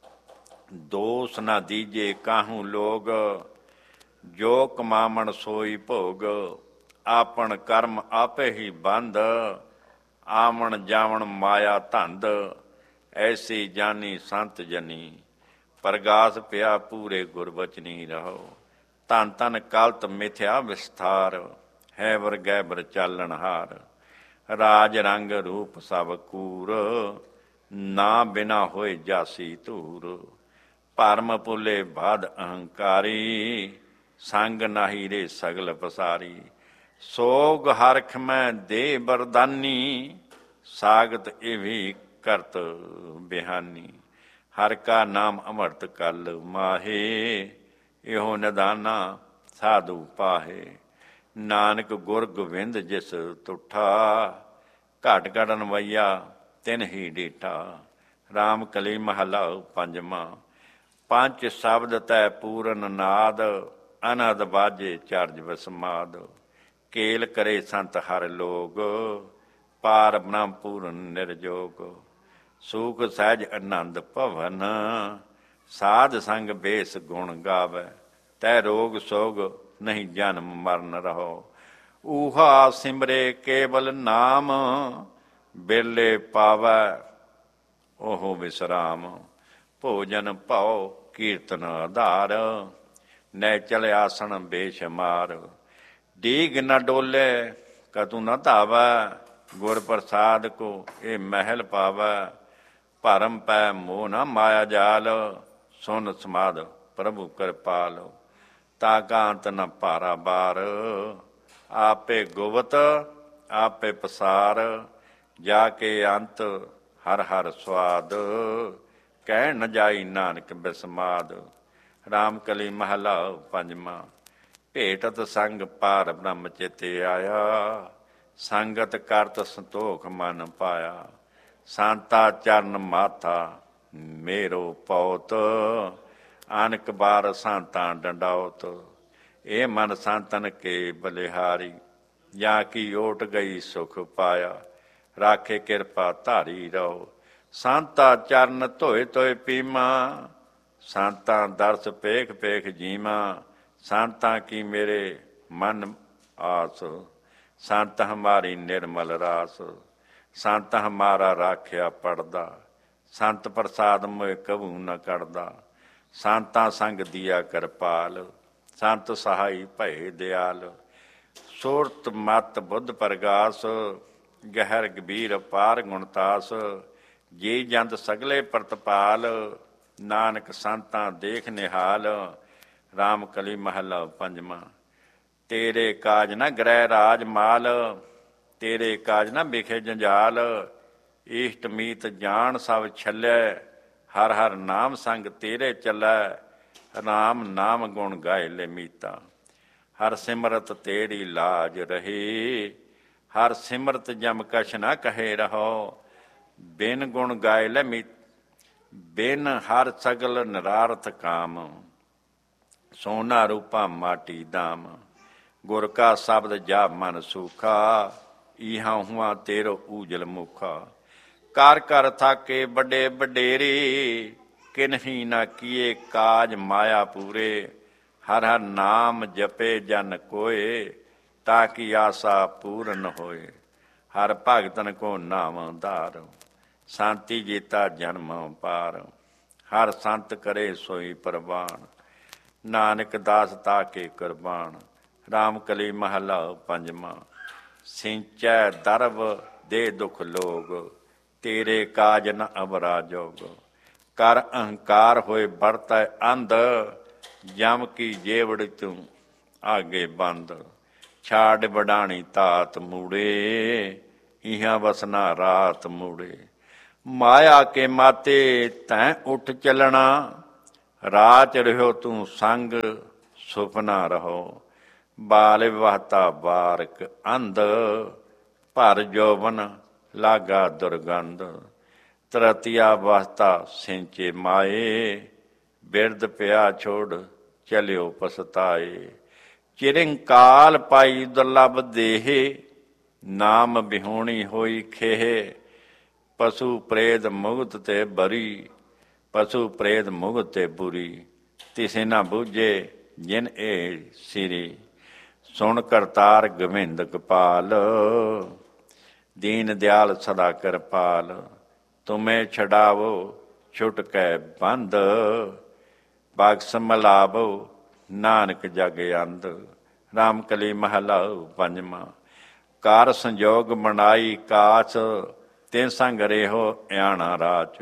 ਦੋਸ ਨਾ ਦੀਜੇ ਕਾਹੂ ਲੋਗ, ਜੋ ਕਮਾਵਣ ਸੋਈ ਭੋਗ। ਆਪਣ ਕਰਮ ਆਪੇ ਹੀ ਬੰਧ, ਆਵਣ ਜਾਵਣ ਮਾਇਆ ਧੰਦ। ਐਸੀ ਜਾਨੀ ਸੰਤ ਜਨੀ, ਪ੍ਰਗਾਸ ਪਿਆ ਪੂਰੇ ਗੁਰਬਚਨੀ ਰਹੋ। ਧਨ ਧਨ ਕਲਤ ਮਿਥਿਆ ਵਿਸਥਾਰ, ਹੈ ਵਰਗੈ ਬਰ ਚਾਲਣ ਹਾਰ। ਰਾਜ ਰੰਗ ਰੂਪ ਸਭ ਕੂਰ, ਨਾ ਬਿਨਾ ਹੋਏ ਜਾਸੀ ਧੂਰ। ਭਰਮ ਭੁਲੇ ਬਾਧ ਅਹੰਕਾਰੀ, ਸੰਗ ਨਾਹੀ ਰੇ ਸਗਲ ਪਸਾਰੀ। ਸੋਗ ਹਰਖ ਮੈਂ ਦੇ ਬਰਦਾਨੀ, ਸਾਗਤ ਇਹ ਵੀ ਕਰਤ ਬਿਹਾਨੀ। ਹਰ ਕਾ ਨਾਮ ਅੰਮ੍ਰਿਤ ਕਲ ਮਾਹੇ, ਇਹੋ ਨਿਦਾਨਾ ਸਾਧੂ ਪਾਹੇ। ਨਾਨਕ ਗੁਰ ਗੋਬਿੰਦ ਜਿਸ ਤੁਠਾ, ਘਟ ਘਟਨ ਵਈਆ ਤਿਨ ਹੀ ਡੀਠਾ। ਰਾਮ ਕਲੀ ਮਹਲਾ ਪੰਜਵਾਂ। ਪੰਜ ਸ਼ਬਦ ਤੈ ਪੂਰਨ ਨਾਦ, ਅਨਹਦ ਬਾਜੇ ਚਰਜ ਵਸਮਾਦ। ਕੇਲ ਕਰੇ ਸੰਤ ਹਰ ਲੋਗ, ਪਾਰ ਬ੍ਰਹਮ ਪੂਰਨ ਨਿਰਜੋਗ। ਸੂਖ ਸਹਿਜ ਆਨੰਦ ਭਵਨ, ਸਾਧ ਸੰਗ ਬੇਸ ਗੁਣ ਗਾਵੈ। ਤੈ ਰੋਗ ਸੋਗ ਨਹੀਂ ਜਨਮ ਮਰਨ ਰਹੋ। ਊਹਾ ਸਿਮਰੇ ਕੇਵਲ ਨਾਮ, ਬਿਰਲੇ ਪਾਵੈ ਉਹ ਵਿਸਰਾਮ। ਭੋਜਨ ਭਉ ਕੀਰਤਨ ਆਧਾਰ, ਨੈ ਚਲ ਆਸਣ ਬੇਸ਼ਮਾਰ। ਡੀਗ ਨ ਡੋਲੇ ਕਤੂ ਨ ਧਾਵੈ, ਗੁਰ ਪ੍ਰਸਾਦ ਕੋ ਇਹ ਮਹਿਲ ਪਾਵੈ। ਭਰਮ ਪੈ ਮੋਹ ਨ ਮਾਇਆ ਜਾਲ, ਸੁਨ ਸਮਾਧ ਪ੍ਰਭੂ ਕਿਰਪਾਲ। ਤਾਕਾਂਤ ਨ ਭਾਰਾ ਬਾਰ, ਆਪੇ ਗੁਵਤ ਆਪੇ ਪਸਾਰ। ਜਾ ਕੇ ਅੰਤ ਹਰ ਹਰ ਸਵਾਦ, ਕਹਿ ਨ ਜਾਈ ਨਾਨਕ ਬਿਸਮਾਦ। ਰਾਮ ਕਲੀ ਮਹਲਾ ਪੰਜਵਾਂ। ਭੇਟਤ ਸੰਗ ਪਾਰ ਬ੍ਰਹਮ ਚਿਤੇ ਆਇਆ, ਸੰਗਤ ਕਰਤ ਸੰਤੋਖ ਮਨ ਪਾਇਆ। ਸੰਤਾ ਚਰਨ ਮਾਥਾ ਮੇਰੋ ਪੌਤ, ਅਨਕ ਬਾਰ ਸੰਤਾਂ ਡੰਡਾਉਤ। ਇਹ ਮਨ ਸੰਤਨ ਕੇ ਬਲਿਹਾਰੀ, ਜਾਂ ਕੀ ਓਟ ਗਈ ਸੁਖ ਪਾਇਆ। ਰਾਖੇ ਕਿਰਪਾ ਧਾਰੀ ਰਹੋ, ਸੰਤਾ ਚਰਨ ਧੋਏ ਧੋਏ ਪੀਮਾ। ਸੰਤਾਂ ਦਰਸ ਪੇਖ ਪੇਖ ਜੀਮਾ, ਸੰਤਾਂ ਕੀ ਮੇਰੇ ਮਨ ਆਸ। ਸੰਤ ਹਮਾਰੀ ਨਿਰਮਲ ਰਾਸ, ਸੰਤ ਹਮਾਰਾ ਰਾਖਿਆ ਪੜਦਾ। ਸੰਤ ਪ੍ਰਸਾਦ ਮੋਇ ਕਬੂ ਨ ਕਰਦਾ। ਸੰਤਾਂ ਸੰਗ ਦੀਆ ਕਿਰਪਾਲ, ਸੰਤ ਸਹਾਈ ਭਏ ਦਿਆਲ। ਸੁਰਤ ਮਤ ਬੁੱਧ ਪ੍ਰਗਾਸ, ਗਹਿਰ ਗੰਭੀਰ ਪਾਰ ਗੁਣਤਾਸ। ਜੀ ਜੰਤ ਸਗਲੇ ਪ੍ਰਤਪਾਲ, ਨਾਨਕ ਸੰਤਾਂ ਦੇਖ ਨਿਹਾਲ। ਰਾਮ ਕਲੀ ਮਹਲਾ ਪੰਜਵਾਂ। ਤੇਰੇ ਕਾਜ ਨ ਗ੍ਰਹਿ ਰਾਜ ਮਾਲ, ਤੇਰੇ ਕਾਜ ਨ ਵਿਖੇ ਜੰਜਾਲ। ਈਸ਼ਟ ਮੀਤ ਜਾਣ ਸਭ ਛੱਲੈ, ਹਰ ਹਰ ਨਾਮ ਸੰਗ ਤੇਰੇ ਚੱਲੈ। ਰਾਮ ਨਾਮ ਗੁਣ ਗਾਏ ਲੈ ਮੀਤਾ, ਹਰ ਸਿਮਰਤ ਤੇਰੀ ਲਾਜ ਰਹੇ। ਹਰ ਸਿਮਰਤ ਜਮ ਕਛ ਨ ਕਹੇ ਰਹੋ, ਬਿਨ ਗੁਣ ਗਾਏ ਲੈ ਮੀਤ। ਬਿਨ ਹਰ ਸਗਲ ਨਿਰਾਰਥ ਕਾਮ, ਸੋਨਾ ਰੂਪਾ ਮਾਟੀ ਦਾਮ। ਗੁਰ ਕਾ ਸ਼ਬਦ ਜਾ ਮਨ ਸੂਖਾ, ਇਹਾਂ ਹੁਆ ਤੇਰੋ ਊਜਲ ਮੁਖਾ। ਕਰ ਕਰ ਥਾਕੇ ਵੱਡੇ ਵਡੇਰੇ, ਕਿਨਹੀ ਨਾ ਕੀਏ ਕਾਜ ਮਾਇਆ ਪੂਰੇ। ਹਰ ਹਰ ਨਾਮ ਜਪੇ ਜਨ ਕੋਏ, ਤਾਂ ਕੀ ਆਸਾ ਪੂਰਨ ਹੋਏ। ਹਰ ਭਗਤਨ ਕੋ ਨਾਮ ਧਾਰ, ਸ਼ਾਂਤੀ ਜੀਤਾ ਜਨਮ ਪਾਰ। ਹਰ ਸੰਤ ਕਰੇ ਸੋਈ ਪ੍ਰਵਾਨ, ਨਾਨਕ ਦਾਸ ਤਾਕੇ ਕੁਰਬਾਨ। ਰਾਮ ਕਲੀ ਮਹਲਾ ਪੰਜਵਾਂ। ਸਿੰਚੈ ਦਰਬ ਦੇ ਦੁਖ ਲੋਗ, ਤੇਰੇ ਕਾਜ ਨ ਅਬਰਾ ਜੋਗ। ਕਰ ਅਹੰਕਾਰ ਹੋਏ ਵਰਤੈ ਅੰਧ, ਜਮ ਕੀ ਜੇਵੜ ਤੂੰ ਆਗੇ ਬੰਦ। ਛਾੜ ਵਡਾਣੀ ਤਾਤ ਮੂੜੇ, ਇਹਾਂ ਵਸਨਾ ਰਾਤ ਮੂੜੇ। ਮਾਇਆ ਕੇ ਮਾਤੇ ਤੈਂ ਉੱਠ ਚੱਲਣਾ, ਰਾਚ ਰਹਿਓ ਤੂੰ ਸੰਗ ਸੁਪਨਾ ਰਹੋ। ਬਾਲ ਵਾਹਤਾ ਬਾਰਕ ਅੰਧ, ਭਰ ਜੋਬਨ ਲਾਗਾ ਦੁਰਗੰਧ। ਤਰਤੀਆ ਵਾਸਤਾ ਸਿੰਚੇ ਮਾਏ, ਬਿਰਦ ਪਿਆ ਛੋੜ ਚਲਿਓ ਪਸਤਾਏ। ਚਿਰੰਕਾਲ ਪਾਈ ਦੁਰਲਭ ਦੇਹ, ਨਾਮ ਬਿਹੂਣੀ ਹੋਈ ਖੇਹ। ਪਸ਼ੂ ਪ੍ਰੇਤ ਮੁਗਤ ਤੇ ਬਰੀ, ਪਸ਼ੂ ਪ੍ਰੇਤ ਮੁਗਤ ਤੇ ਬੁਰੀ। ਤਿਸੇ ਨਾ ਬੂਝੇ ਜਿਨ ਇਹ ਸਿਰੀ, ਸੁਣ ਕਰਤਾਰ ਗੋਬਿੰਦ ਕਪਾਲ। ਦੀਨ ਦਿਆਲ ਸਦਾ ਕਿਰਪਾਲ, ਤੁਮੇ ਛਡਾਵੋ ਛੁਟ ਕੈ ਬੰਦ। ਬਖਸ਼ ਮਲਾਵੋ ਨਾਨਕ ਜਗ ਅੰਧ। ਰਾਮ ਕਲੀ ਮਹਲਾ ਪੰਜਵਾਂ। ਕਾਰ ਸੰਜੋਗ ਬਣਾਈ ਕਾਚ, ਤੇ ਸੰਗ ਰਹਿਓ ਆਣਾ ਰਾਚ।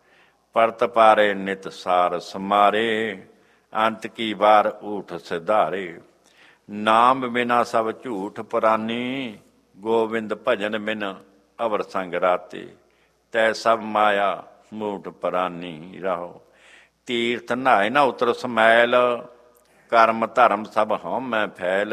ਪਰਤ ਪਾਰੇ ਨਿਤ ਸਾਰ ਸਮਾਰੇ, ਅੰਤ ਕੀ ਵਾਰ ਊਠ ਸਿਧਾਰੇ। ਨਾਮ ਬਿਨਾ ਸਭ ਝੂਠ ਪੁਰਾਨੀ, ਗੋਬਿੰਦ ਭਜਨ ਬਿਨ ਅਵਰ ਸੰਗ ਰਾਤੇ। ਤੈ ਸਭ ਮਾਇਆ ਮੂਠ ਪੁਰਾਨੀ ਰਹੋ। ਤੀਰਥ ਨਹਾਏ ਨਾ ਉਤਰ ਸਮੈਲ, ਕਰਮ ਧਰਮ ਸਭ ਹਉਮੈ ਫੈਲ।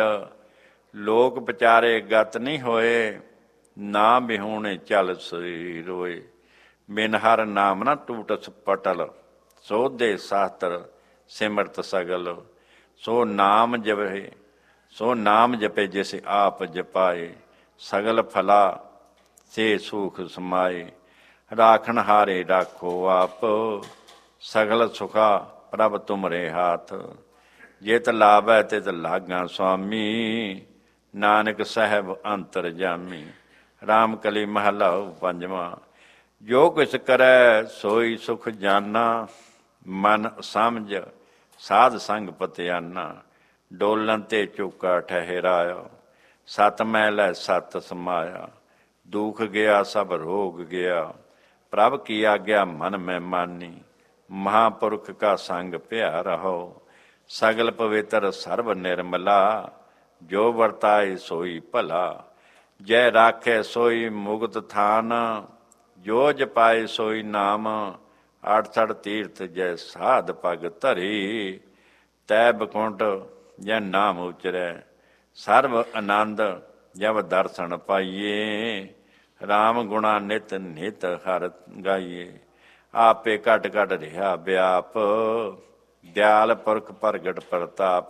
ਲੋਕ ਵਿਚਾਰੇ ਗਤ ਨਹੀਂ ਹੋਏ, ਨਾ ਬਿਹੂਣੇ ਚੱਲ ਸਰੀ ਰੋਏ। ਬਿਨ ਹਰ ਨਾਮ ਨਾ ਟੂਟਸ ਪਟਲ, ਸੋਧੇ ਸ਼ਾਸਤਰ ਸਿਮਰਤ ਸਗਲ। ਸੋ ਨਾਮ ਜਪੇ, ਸੋ ਨਾਮ ਜਪੇ ਜਿਸ ਆਪ ਜਪਾਏ। ਸਗਲ ਫਲਾ ਸੇ ਸੁਖ ਸਮਾਏ, ਰਾਖਣ ਹਾਰੇ ਰਾਖੋ ਆਪ। ਸਗਲ ਸੁਖਾ ਪ੍ਰਭ ਤੁਮਰੇ ਹਾਥ, ਜਿਤ ਲਾਭੈ ਤਿਤ ਲਾਗਾ ਸੁਆਮੀ। ਨਾਨਕ ਸਾਹਿਬ ਅੰਤਰ ਜਾਮੀ। ਰਾਮ ਕਲੀ ਮਹਲਾ ਪੰਜਵਾਂ। ਜੋ ਕਿਛ ਕਰੈ ਸੋਈ ਸੁਖ ਜਾਨਾ, ਮਨ ਸਮਝ ਸਾਧ ਸੰਗ ਪਤਿਆਨਾ। ਡੋਲਣ ਤੇ ਚੌਕਾ ਠਹਿਰਾਇਆ, ਸਤ ਮੈਲੈ ਸਤ ਸਮਾਇਆ। ਦੁਖ ਗਿਆ ਸਭ ਰੋਗ ਗਿਆ, ਪ੍ਰਭ ਕੀ ਆਗਿਆ ਮਨ ਮੈਂ ਮਾਨੀ। ਮਹਾਂਪੁਰਖ ਕਾ ਸੰਗ ਭਿਆ ਰਹੋ, ਸਗਲ ਪਵਿੱਤਰ ਸਰਬ ਨਿਰਮਲਾ। ਜੋ ਵਰਤਾਏ ਸੋਈ ਭਲਾ, ਜੈ ਰਾਖੈ ਸੋਈ ਮੁਕਤ ਥਾਨ। ਜੋ ਜਪਾਏ ਸੋਈ ਨਾਮ, 68 ਤੀਰਥ ਜੈ ਸਾਧ ਪਗ ਧਰੀ। ਤੈ ਬਕੁੰਠ ਜੈ ਨਾਮ ਉਚਰੈ, ਸਰਬ ਆਨੰਦ ਜਬ ਦਰਸ਼ਨ ਪਾਈਏ। ਰਾਮ ਗੁਣਾ ਨਿਤ ਨਿਤ ਹਰ ਗਾਈਏ, ਆਪੇ ਘਟ ਘਟ ਰਿਹਾ ਵਿਆਪ। ਦਿਆਲ ਪੁਰਖ ਪ੍ਰਗਟ ਪ੍ਰਤਾਪ,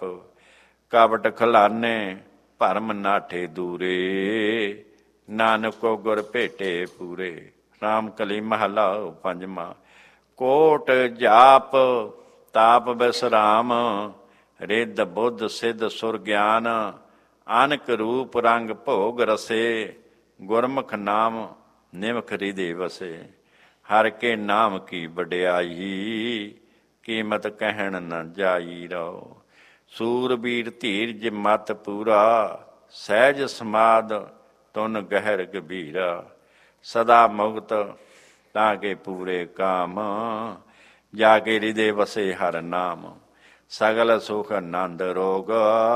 ਕਪਟ ਖਲਾਨੇ ਭਰਮ ਨਾਠੇ ਦੂਰੇ। ਨਾਨਕੋ ਗੁਰ ਭੇਟੇ ਪੂਰੇ। ਰਾਮ ਕਲੀ ਮਹਲਾ ਪੰਜਵਾਂ। ਕੋਟ ਜਾਪ ਤਾਪ ਬਿਸਰਾਮ, ਰਿੱਧ ਬੁੱਧ ਸਿੱਧ ਸੁਰ ਗਿਆਨ। ਅਨਕ ਰੂਪ ਰੰਗ ਭੋਗ ਰਸੇ, ਗੁਰਮੁਖ ਨਾਮ ਨਿਮਖ ਹਿਰਦੇ ਵਸੇ। ਹਰ ਕੇ ਨਾਮ ਕੀ ਵਡਿਆਈ, ਕੀਮਤ ਕਹਿਣ ਨ ਜਾਈ ਰੋ। ਸੂਰਬੀਰ ਧੀਰਜ ਮਤ ਪੂਰਾ, ਸਹਿਜ ਸਮਾਦ ਤੁਨ ਗਹਿਰ ਗਭੀਰਾ। ਸਦਾ ਮੁਕਤ ਤਾਂ ਕੇ ਪੂਰੇ ਕਾਮ, ਜਾ ਕੇ ਹਿਰਦੇ ਵਸੇ ਹਰ ਨਾਮ। ਸਗਲ ਸੁਖ ਆਨੰਦ ਰੋਗ,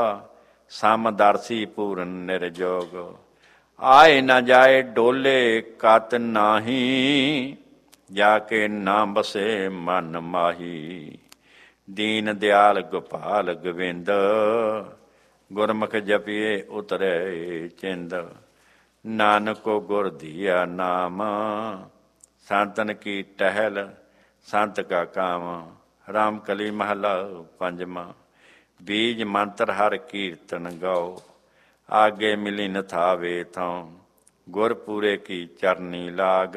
ਸਮਦਰਸੀ ਪੂਰਨ ਨਿਰਜੋਗ। ਆਏ ਨ ਜਾਏ ਡੋਲੇ ਕਤ ਨਾਹੀ, ਜਾ ਕੇ ਨਾ ਬਸੇ ਮਨ ਮਾਹੀ। ਦੀਨ ਦਿਆਲ ਗੋਪਾਲ ਗੋਬਿੰਦ, ਗੁਰਮੁਖ ਜਪੀਏ ਉਤਰੇ ਚਿੰਦ। ਨਾਨਕੋ ਗੁਰ ਦੀਆ ਨਾਮ, ਸੰਤਨ ਕੀ ਟਹਿਲ ਸੰਤ ਕਾ ਕਾਮ। ਰਾਮ ਕਲੀ ਮਹਲਾ ਪੰਜਵਾਂ। ਬੀਜ ਮੰਤਰ ਹਰ ਕੀਰਤਨ ਗਾਓ, ਆਗੇ ਮਿਲੀ ਨ ਥਾਵੇ ਥਾਂ। ਗੁਰ ਪੂਰੇ ਕੀ ਚਰਨੀ ਲਾਗ,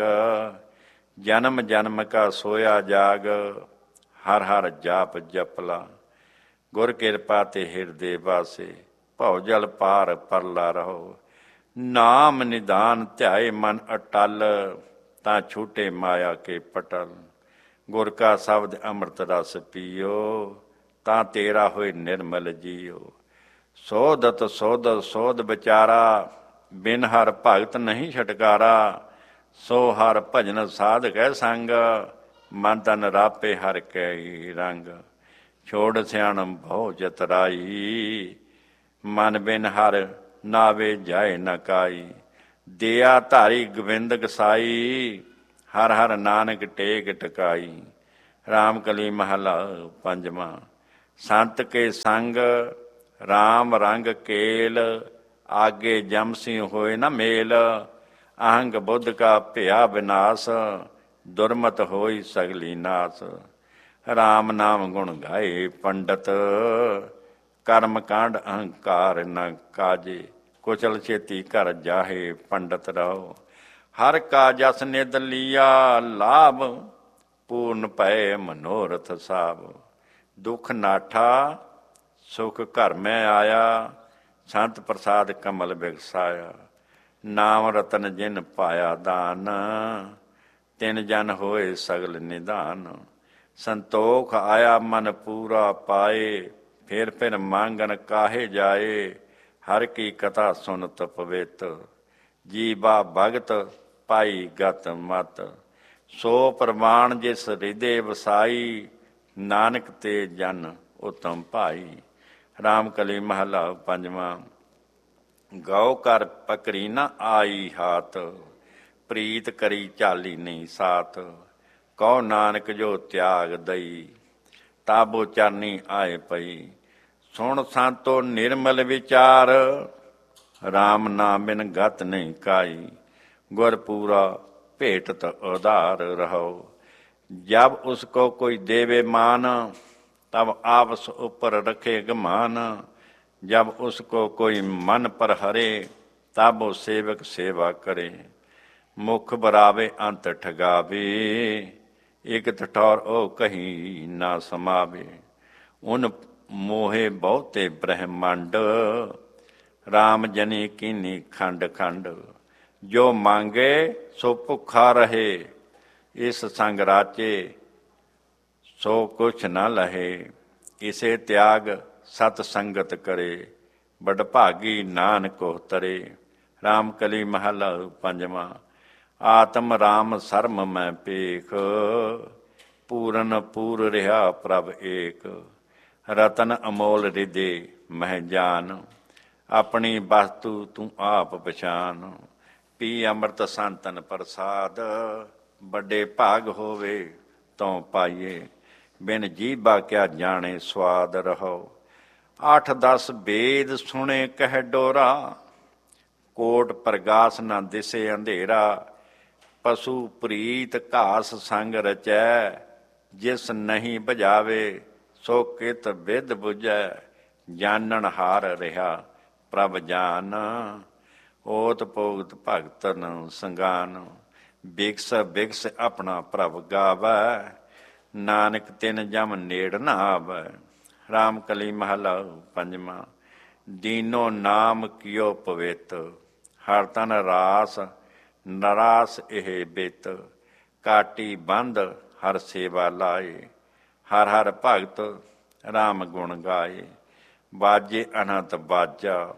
ਜਨਮ ਜਨਮ ਕਾ ਸੋਇਆ ਜਾਗ। ਹਰ ਹਰ ਜਾਪ ਜਪਲਾ, ਗੁਰ ਕਿਰਪਾ ਤੇ ਹਿਰਦੇ ਵਾਸੇ। ਭਉ ਜਲ ਪਾਰ ਪਰਲਾ ਰਹੋ, ਨਾਮ ਨਿਧਾਨ ਧਿਆਏ ਮਨ ਅਟਲ। ਤਾਂ ਛੂਟੇ ਮਾਇਆ ਕੇ ਪਟਲ, ਗੁਰ ਕਾ ਸ਼ਬਦ ਅੰਮ੍ਰਿਤ ਰਸ ਪੀਓ। ਤਾਂ ਤੇਰਾ ਹੋਏ ਨਿਰਮਲ ਜੀਓ। ਸੋਧਤ ਸੋਧਤ ਸੋਧ ਵਿਚਾਰਾ, ਬਿਨ ਹਰ ਭਗਤ ਨਹੀਂ ਛਟਕਾਰਾ। ਸੋ ਹਰ ਭਜਨ ਸਾਧ ਕੈ ਸੰਗ, ਮਨ ਤਨ ਰਾਪੇ ਹਰ ਕੈ ਰੰਗ। ਛੋੜ ਸਿਆਣਮ ਭਉ ਚਤਰਾਈ, ਮਨ ਬਿਨ ਹਰ ਨਾਵੇ ਜਾਏ ਨ ਕਾਈ। ਦਿਆ ਧਾਰੀ ਗੋਬਿੰਦ ਗਸਾਈ, ਹਰ ਹਰ ਨਾਨਕ ਟੇਕ ਟਕਾਈ। ਰਾਮ ਕਲੀ ਮਹਲਾ ਪੰਜਵਾਂ। ਸੰਤ ਕੇ ਸੰਗ ਰਾਮ ਰੰਗ ਕੇਲ, ਆਗੇ ਜਮ ਸਿ ਹੋਏ ਨ ਮੇਲ। ਅਹੰਗ ਬੁੱਧ ਕਾ ਭਿਆ ਵਿਨਾਸ਼, ਦੁਰਮਤ ਹੋਈ ਸਗਲੀ ਨਾਸ। ਰਾਮ ਨਾਮ ਗੁਣ ਗਾਏ ਪੰਡਤ, ਕਰਮ ਕਾਂਡ ਅਹੰਕਾਰ ਨ ਕਾਜੇ। ਕੁਚਲ ਛੇਤੀ ਘਰ ਜਾਹੇ ਪੰਡਤ ਰਹੋ। ਹਰ ਕਾ ਜਸ ਨਿਧ ਲੀਆ ਲਾਭ, ਪੂਰਨ ਭਏ ਮਨੋਰਥ ਸਾਭ। ਦੁਖ ਨਾਠਾ ਸੁਖ ਘਰ ਮੈਂ ਆਇਆ, ਸੰਤ ਪ੍ਰਸਾਦ ਕਮਲ ਬਿਗਸਾਇਆ। ਨਾਮ ਰਤਨ ਜਿਨ ਪਾਇਆ ਦਾਨ, ਤਿਨ ਜਨ ਹੋਏ ਸਗਲ ਨਿਧਾਨ। ਸੰਤੋਖ ਆਇਆ ਮਨ ਪੂਰਾ ਪਾਏ, ਫਿਰ ਮੰਗਨ ਕਾਹੇ ਜਾਏ। ਹਰ ਕੀ ਕਥਾ ਸੁਨਤ ਪਵਿੱਤ, ਜੀਵਾ ਭਗਤ ਪਾਈ ਗਤ ਮਤ। ਸੋ ਪ੍ਰਮਾਣ ਜਿਸ ਹਿਰਦੇ ਵਸਾਈ, ਨਾਨਕ ਤੇ ਜਨ ਉਤਮ ਭਾਈ। ਰਾਮ ਕਲੀ ਮਹਲਾ ਪੰਜਵਾਂ। ਗਉ ਕਰ ਪਕਰੀ ਨ ਆਈ ਹਾਥ, ਪ੍ਰੀਤ ਕਰੀ ਝਾਲੀ ਨਹੀਂ ਸਾਥ। ਕਹੋ ਨਾਨਕ ਜੋ ਤਿਆਗ ਦਈ, ਤਾਬੋ ਚਰਨੀ ਆਏ ਪਈ। ਸੁਣ ਸੰਤੋ ਨਿਰਮਲ ਵਿਚਾਰ, ਰਾਮ ਨਾਮ ਬਿਨ ਗਤ ਨਹੀਂ ਕਾਈ। ਗੁਰ ਪੂਰਾ ਭੇਟਤ ਉਧਾਰ ਰਹੋ। ਜਬ ਉਸਕੋ ਕੋਈ ਦੇਵੇ ਮਾਨ, ਤਬ ਆਪਸ ਉੱਪਰ ਰਖੇ ਗਮਾਨ। ਜਬ ਉਸਕੋ ਕੋਈ ਮਨ ਪਰ ਹਰੇ, ਤਬ ਉਹ ਸੇਵਕ ਸੇਵਾ ਕਰੇ। ਮੁਖ ਬਰਾਵੇ ਅੰਤ ਠਗਾਵੇ, ਇਕ ਠਠੌਰ ਉਹ ਕਹੀ ਨਾ ਸਮਾਵੇ। ਉਨ ਮੋਹੇ ਬਹੁਤੇ ਬ੍ਰਹਮੰਡ, ਰਾਮ ਜਨੀ ਕੀਨੀ ਖੰਡ ਖੰਡ। ਜੋ ਮੰਗੇ ਸੋ ਭੁੱਖਾ ਰਹੇ, ਇਸ ਸੰਗ ਰਾਚੇ ਸੋ ਕੁਛ ਨ ਲਹੇ। ਇਸੇ ਤਿਆਗ ਸਤ ਸੰਗਤ ਕਰੇ, ਬੜ ਭਾਗੀ ਨਾਨਕ ਤਰੇ। ਰਾਮ ਕਲੀ ਮਹਲਾ ਪੰਜਵਾਂ। ਆਤਮ ਰਾਮ ਸਰਮ ਮੈਂ ਪੇਖ, ਪੂਰਨ ਪੂਰ ਰਿਹਾ ਪ੍ਰਭ ਏਕ। ਰਤਨ ਅਮੋਲ ਰਿਦੇ ਮਹਿ ਜਾਨ, ਆਪਣੀ ਵਸਤੂ ਤੂੰ ਆਪ ਪਛਾਨ। ਪੀ ਅੰਮ੍ਰਿਤ ਸੰਤਨ ਪ੍ਰਸਾਦ, ਵੱਡੇ ਭਾਗ ਹੋਵੇ ਤਉ ਪਾਈਏ। ਬਿਨ ਜੀਭਾ ਕਿਆ ਜਾਣੇ ਸਵਾਦ ਰਹੋ। 8-10 ਵੇਦ ਸੁਣੇ ਕਹਿ ਡੋਰਾ, ਕੋਟ ਪ੍ਰਗਾਸ ਨਾ ਦਿਸੇ ਅੰਧੇਰਾ। ਪਸ਼ੂ ਪ੍ਰੀਤ ਘਾਸ ਸੰਗ ਰਚੈ, ਜਿਸ ਨਹੀਂ ਬੁਝਾਵੇ ਸੋ ਕਿਤ ਵਿਦ ਬੁਝੈ। ਜਾਨਣ ਹਾਰ ਰਿਹਾ ਪ੍ਰਭ ਜਾਨ, ਓਤ ਪੋਗਤ ਭਗਤਨ ਸੰਗਾਨ। ਬਿਕਸ ਬਿਕਸ ਆਪਣਾ ਪ੍ਰਭ ਗਾਵੈ, ਨਾਨਕ ਤਿਨ ਜਮ ਨੇੜ ਨ ਆਵੈ। ਰਾਮ ਕਲੀ ਮਹਲਾ ਪੰਜਵਾਂ। ਦੀਨੋ ਨਾਮ ਕਿਓ ਪਵਿੱਤ, ਹਰ ਤਨ ਰਾਸ ਨਰਾਸ ਇਹ ਬਿਤ। ਕਾਟੀ ਬੰਦ ਹਰ ਸੇਵਾ ਲਾਏ, ਹਰ ਹਰ ਭਗਤ ਰਾਮ ਗੁਣ ਗਾਏ। ਬਾਜੇ ਅਨੰਤ ਬਾਜਾ,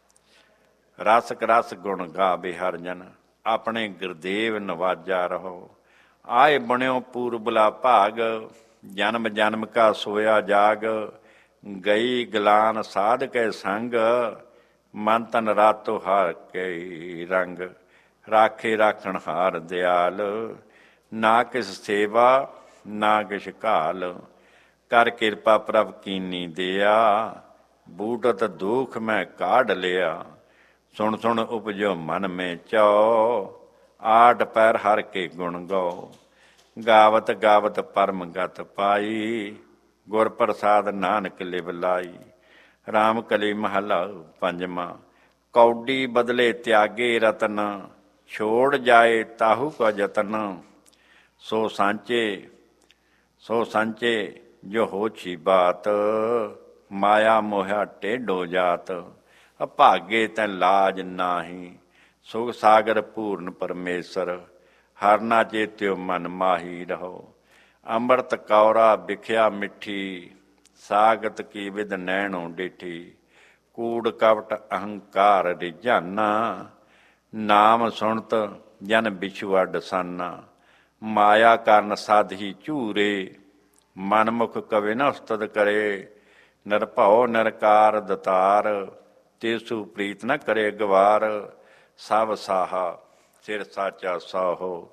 ਰਸਕ ਰਸ ਗੁਣ ਗਾਵੇ ਹਰ ਜਨ। ਆਪਣੇ ਗੁਰਦੇਵ ਨਵਾਜਾ ਰਹੋ। ਆਏ ਬਣਿਓ ਪੂਰਬਲਾ ਭਾਗ, ਜਨਮ ਜਨਮ ਕਾ ਸੋਇਆ ਜਾਗ। ਗਈ ਗਲਾਨ ਸਾਧ ਕੇ ਸੰਗ, ਮਨ ਤਨ ਰਾਤੋ ਹਾਰ ਕੇ ਰੰਗ। ਰਾਖੇ ਰਾਖਣ ਹਾਰ ਦਿਆਲ, ਨਾ ਕਿਸ ਸੇਵਾ ਨਾ ਕਿਛ ਘਾਲ। ਕਰ ਕਿਰਪਾ ਪ੍ਰਭ ਕੀਨੀ ਦਿਆ, ਬੂਟਤ ਦੁਖ ਮੈਂ ਕਾਢ ਲਿਆ। ਸੁਣ ਸੁਣ ਉਪਜੋ ਮਨ ਮੇ ਚਾਉ, ਆਠ ਪੈਰ ਹਰ ਕੇ ਗੁਣ ਗਾਓ। ਗਾਵਤ ਗਾਵਤ ਪਰਮ ਗਤ ਪਾਈ, ਗੁਰ ਪ੍ਰਸਾਦ ਨਾਨਕ ਲਿਵ ਲਾਈ। ਰਾਮ ਕਲੀ ਮਹਲਾ ਪੰਜਵਾਂ। ਕੌਡੀ ਬਦਲੇ ਤਿਆਗੇ ਰਤਨ, ਛੋੜ ਜਾਏ ਤਾਹੂ ਕਾ ਜਤਨ। ਸੋ ਸਾਂਚੇ ਜੋ ਹੋਛੀ ਬਾਤ, ਮਾਇਆ ਮੋਹਿਆ ਟੇਢੋ ਜਾਤ। ਅਭਾਗੇ ਤੈ ਲਾਜ ਨਾਹੀ, ਸੁਖ ਸਾਗਰ ਪੂਰਨ ਪਰਮੇਸ਼ਰ। ਹਰ ਨਾ ਚੇਤਿਓ ਮਨ ਮਾਹੀ ਰਹੋ। ਅੰਮ੍ਰਿਤ ਕੌਰਾ ਵਿਖਿਆ ਮਿੱਠੀ, ਸਾਗਤ ਕੀ ਵਿਦ ਨੈਣੋ ਡਿਠੀ। ਕੂੜ ਕਵਟ ਅਹੰਕਾਰ ਰਿਝਾਨਾ, ਨਾਮ ਸੁਣਤ ਜਨ ਬਿਛੁਆ ਡਸਾਨਾ। ਮਾਇਆ ਕਰਨ ਸਾਧੀ ਝੂਰੇ, ਮਨਮੁਖ ਕਵੇ ਨ ਉਸਤਤ ਕਰੇ। ਨਿਰਭਉ ਨਿਰਕਾਰ ਦਤਾਰ, ਤੇਸੂ ਪ੍ਰੀਤ ਨ ਕਰੇ ਗਵਾਰ। ਸਭ ਸਾਹਾ ਸਿਰ ਸਾਚਾ ਸਾਹੋ,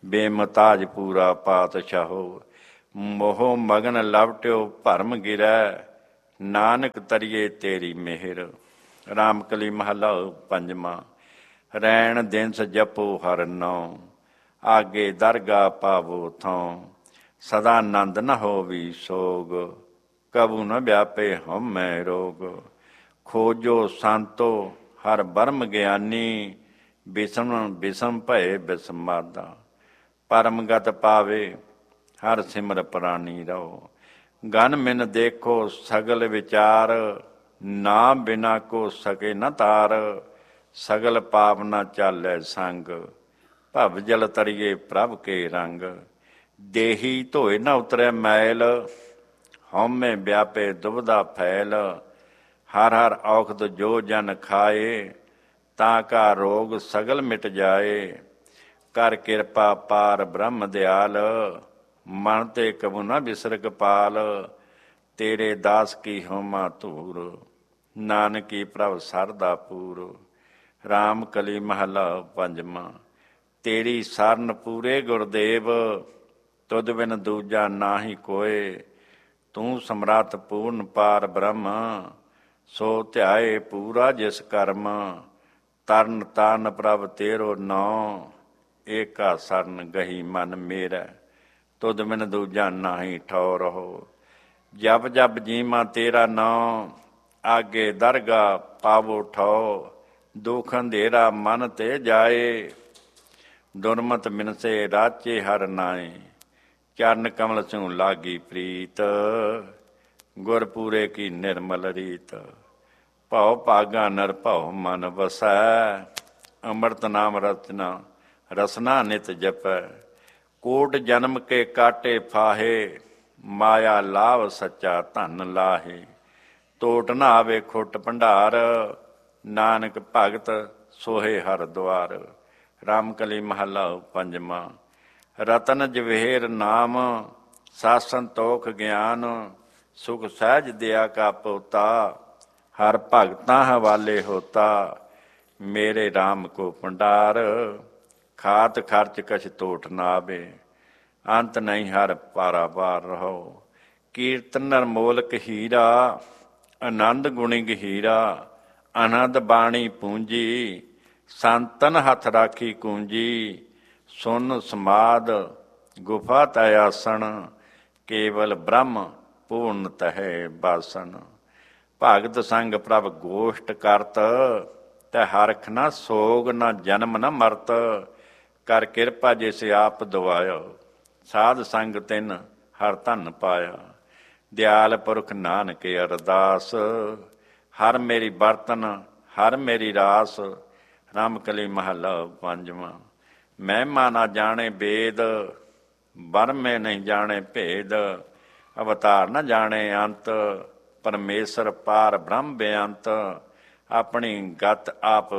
ਬੇਮਤਾਜ ਪੂਰਾ ਪਾਤਸ਼ਾਹੋ। ਮੋਹ ਮਗਨ ਲਵਟਿਓ ਭਰਮ ਗਿਰੈ, ਨਾਨਕ ਤਰੀਏ ਤੇਰੀ ਮਿਹਰ। ਰਾਮ ਕਲੀ ਮਹਲਾ ਪੰਜਵਾਂ। ਰੈਣ ਦਿਨਸ ਜਪੋ ਹਰ ਨਉ, ਆਗੇ ਦਰਗਾ ਪਾਵੋ ਥਉ। ਸਦਾ ਨੰਦ ਨ ਹੋਵੀ ਸੋਗ, ਕਬੂ ਨ ਵਿਆਪੇ ਹਉਮੈ ਰੋਗ। ਖੋਜੋ ਸੰਤੋ ਹਰ ਬਰਮ ਗਿਆਨੀ, ਬਿਸਮ ਬਿਸਮ ਭਏ ਬਿਸਮਾਦਾ। ਪਰਮਗਤ ਪਾਵੇ ਹਰ ਸਿਮਰ ਪ੍ਰਾਨੀ ਰਹੁ। ਗਨ ਮਿਨ ਦੇਖੋ ਸਗਲ ਵਿਚਾਰ, ਨਾ ਬਿਨਾ ਕੋ ਸਕੇ ਨ ਤਾਰ। ਸਗਲ ਪਾਪ ਨ ਚਾਲੈ ਸੰਗ, ਭਵ ਜਲ ਤਰੀਏ ਪ੍ਰਭ ਕੇ ਰੰਗ। ਦੇਹੀ ਧੋਏ ਨ ਉਤਰੈ ਮੈਲ, ਹਉਮੈ ਵਿਆਪੇ ਦੁਬਦਾ ਫੈਲ। ਹਰ ਹਰ ਔਖਦ ਜੋ ਜਨ ਖਾਏ, ਤਾਂ ਕਾ ਰੋਗ ਸਗਲ ਮਿਟ ਜਾਏ। ਕਰ ਕਿਰਪਾ ਪਾਰ ਬ੍ਰਹਮ ਦਿਆਲ, ਮਨ ਤੇ ਕਬੂ ਨ ਬਿਸਰਕ ਪਾਲ। ਤੇਰੇ ਦਾਸ ਕੀ ਹੋਮਾ ਧੂਰ, ਨਾਨਕੀ ਪ੍ਰਭ ਸਰਦਾ ਪੂਰ। ਰਾਮ ਕਲੀ ਮਹਲਾ ਪੰਜਵਾਂ। ਤੇਰੀ ਸਰਨ ਪੂਰੇ ਗੁਰਦੇਵ, ਤੁਧ ਬਿਨ ਦੂਜਾ ਨਾਹੀ ਕੋਇ। ਤੂੰ ਸਮਰੱਥ ਪੂਰਨ ਪਾਰ ਬ੍ਰਹਮ, ਸੋ ਧਿਆਏ ਪੂਰਾ ਜਿਸ ਕਰਮ। ਤਰਨ ਤਾਰਨ ਪ੍ਰਭ ਤੇਰੋ ਨਉ, ਏਕਾ ਸਰਨ ਗਹੀ ਮਨ ਮੇਰਾ। ਤੁਧ ਬਿਨ ਦੂਜਾ ਨਾਹੀ ਠਉ ਰਹੋ। ਜਪ ਜਪ ਜੀਮਾ ਤੇਰਾ ਨਉ, ਆਗੇ ਦਰਗਾ ਪਾਵੋ ਠਉ। ਦੁਖ ਅੰਧੇਰਾ ਮਨ ਤੇ ਜਾਏ, ਦੁਰਮਤ ਮਿਨਸੇ ਰਾਚੇ ਹਰ ਨਾਏ। ਚਰਨ ਕਮਲ ਸਿਉ ਲਾਗੀ ਪ੍ਰੀਤ, ਗੁਰਪੂਰੇ ਕੀ ਨਿਰਮਲ ਰੀਤ। ਭਉ ਭਾਗਾ ਨਰ ਭਉ ਮਨ ਵਸੈ, ਅੰਮ੍ਰਿਤ ਨਾਮ ਰਚਨਾ ਰਸਨਾ ਨਿਤ ਜਪੈ। ਕੋਟ ਜਨਮ ਕੇ ਕਾਟੇ ਫਾਹੇ, ਮਾਇਆ ਲਾਭ ਸੱਚਾ ਧਨ ਲਾਹੇ। ਟੋਟ ਨ ਆਵੇ ਖੁੱਟ ਭੰਡਾਰ, ਨਾਨਕ ਭਗਤ ਸੋਹੇ ਹਰ ਦੁਆਰ। ਰਾਮ ਕਲੀ ਮਹਲਾ ਪੰਜਵਾਂ। ਰਤਨ ਜਵੇਹਰ ਨਾਮ, ਸਤ ਸੰਤੋਖ ਗਿਆਨ। ਸੁਖ ਸਹਿਜ ਦਿਆ ਕਾ ਪੋਤਾ, ਹਰ ਭਗਤਾਂ ਹਵਾਲੇ ਹੋਤਾ। ਮੇਰੇ ਰਾਮ ਕੋ ਭੰਡਾਰ, ਖਾਤ ਖਰਚ ਕਛ ਤੋਟ ਨ ਆਵੇ। ਅੰਤ ਨਹੀਂ ਹਰ ਪਾਰਾਵਾਰ ਰਹੋ। ਕੀਰਤਨ ਨਰਮੋਲਕ ਹੀਰਾ, ਆਨੰਦ ਗੁਣੀ ਗਹੀਰਾ। ਆਨੰਦ ਬਾਣੀ ਪੂੰਜੀ, ਸੰਤਨ ਹੱਥ ਰਾਖੀ ਕੂੰਜੀ। ਸੁਨ ਸਮਾਦ ਗੁਫਾ ਤੈ ਆਸਣ, ਕੇਵਲ ਬ੍ਰਹਮ ਪੂਰਨ ਤਹਿ ਬਾਸਨ। ਭਗਤ ਸੰਗ ਪ੍ਰਭ ਗੋਸ਼ਟ ਕਰਤ, ਤੈ ਹਰਖ ਨ ਸੋਗ ਨ ਜਨਮ ਨ ਮਰਤ। ਕਰ ਕਿਰਪਾ ਜਿਸ ਆਪ ਦਵਾਇਓ, ਸਾਧ ਸੰਗ ਤਿਨ ਹਰ ਧਨ ਪਾਇਆ। ਦਿਆਲ ਪੁਰਖ ਨਾਨਕ ਅਰਦਾਸ, ਹਰ ਮੇਰੀ ਬਰਤਨ ਹਰ ਮੇਰੀ ਰਾਸ। ਰਾਮ ਕਲੀ ਮਹਲਾ ਪੰਜਵਾਂ। ਮਹਿਮਾ ਨਾ ਜਾਣੇ ਵੇਦ, ਬਰਮੇ ਨਹੀਂ ਜਾਣੇ ਭੇਦ। ਅਵਤਾਰ ਨ ਜਾਣੇ ਅੰਤ, ਪਰਮੇਸ਼ਰ ਪਾਰ ਬ੍ਰਹਮ ਬੇਅੰਤ। ਆਪਣੀ ਗਤ ਆਪ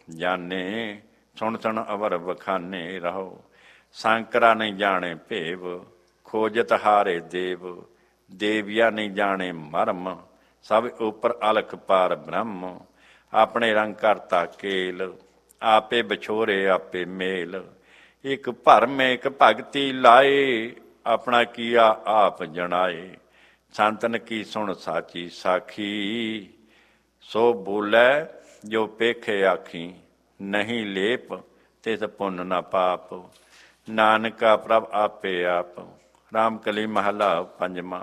ਜਾਣੇ, ਸੁਣ ਸੁਣ ਅਵਰ ਵਖਾਨੇ ਰਹੋ। ਸ਼ੰਕਰਾ ਨਹੀਂ ਜਾਣੇ ਭੇਵ, ਖੋਜਤ ਹਾਰੇ ਦੇਵ। ਦੇਵੀਆ ਨਹੀਂ ਜਾਣੇ ਮਰਮ, ਸਭ ਉਪਰ ਅਲਖ ਪਾਰ ਬ੍ਰਹਮ। ਆਪਣੇ ਰੰਗ ਕਰਤਾ ਕੇਲ, ਆਪੇ ਵਿਛੋਰੇ ਆਪੇ ਮੇਲ। ਇੱਕ ਭਰਮ ਇੱਕ ਭਗਤੀ ਲਾਏ, ਆਪਣਾ ਕੀਆ ਆਪ ਜਣਾਏ। ਸੰਤਨ ਕੀ ਸੁਣ ਸਾਚੀ ਸਾਖੀ, ਸੋ ਬੋਲੇ ਜੋ ਪੇਖੇ ਆਖੀ। ਨਹੀਂ ਲੇਪ ਤਿਸ ਪੁੰਨ ਨਾ ਪਾਪ, ਨਾਨਕਾ ਪ੍ਰਭ ਆਪੇ ਆਪ। ਰਾਮ ਕਲੀ ਮਹਲਾ ਪੰਜਵਾਂ।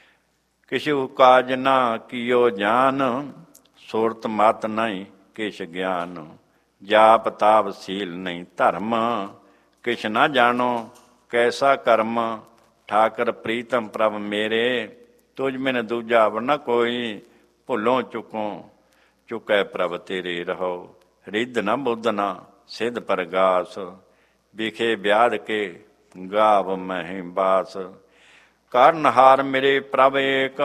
ਕਿਛੁ ਕਾਜ ਨਾ ਕੀਓ ਜਾਨ, ਸੁਰਤ ਮਤ ਨਹੀਂ ਕਿਛ ਗਿਆਨ। ਜਾਪ ਤਾਪ ਸੀਲ ਨਹੀਂ ਧਰਮ, ਕਿਛ ਨਾ ਜਾਣੋ ਕੈਸਾ ਕਰਮ। ਠਾਕਰ ਪ੍ਰੀਤਮ ਪ੍ਰਭ ਮੇਰੇ, ਤੁਝ ਬਿਨ ਦੂਜਾ ਵਰ ਕੋਈ। ਭੁੱਲੋਂ ਚੁੱਕੋਂ ਚੁੱਕੈ ਪ੍ਰਭ ਤੇਰੇ ਰਹੋ। ਰਿੱਧ ਨ ਬੁੱਧ ਨ ਸਿੱਧ ਪਰਗਾਸ, ਵਿਖੇ ਵਿਆਦ ਕੇ ਗਾਵ ਮਹਿ ਬਾਸ। ਕਰਨ ਹਾਰ ਮੇਰੇ ਪ੍ਰਭ ਏਕ,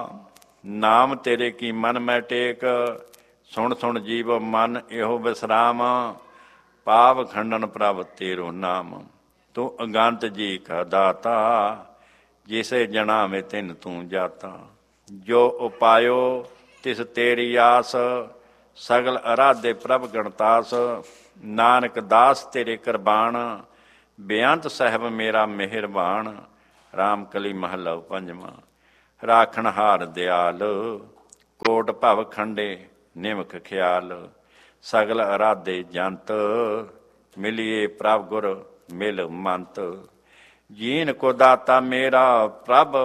ਨਾਮ ਤੇਰੇ ਕੀ ਮਨ ਮੈਂ ਟੇਕ। ਸੁਣ ਸੁਣ ਜੀਵ ਮਨ ਇਹੋ ਵਿਸਰਾਮ, ਪਾਪ ਖੰਡਨ ਪ੍ਰਭ ਤੇਰੋ ਨਾਮ। ਤੂੰ ਅਗੰਤ ਜੀ ਕਾ ਦਾਤਾ, ਜਿਸੇ ਜਣਾਵੇਂ ਤਿਨ ਤੂੰ ਜਾਤਾ। ਜੋ ਉਪਾਇਓ ਤਿਸ ਤੇਰੀ ਆਸ, ਸਗਲ ਅਰਾਧੇ ਪ੍ਰਭ ਗਣਤਾਸ। ਨਾਨਕ ਦਾਸ ਤੇਰੇ ਕੁਰਬਾਨ, ਬੇਅੰਤ ਸਾਹਿਬ ਮੇਰਾ ਮਿਹਰਬਾਨ। ਰਾਮ ਕਲੀ ਮਹੱਲਾ ਪੰਜਵਾਂ। ਰਾਖਣ ਹਾਰ ਦਿਆਲ, ਕੋਟ ਭਵ ਖੰਡੇ ਨਿਮਖ ਖਿਆਲ। ਸਗਲ ਅਰਾਧੇ ਜੰਤ, ਮਿਲੀਏ ਪ੍ਰਭ ਗੁਰ ਮਿਲ ਮੰਤ। ਜੀਨ ਕੋ ਦਾਤਾ ਮੇਰਾ ਪ੍ਰਭ,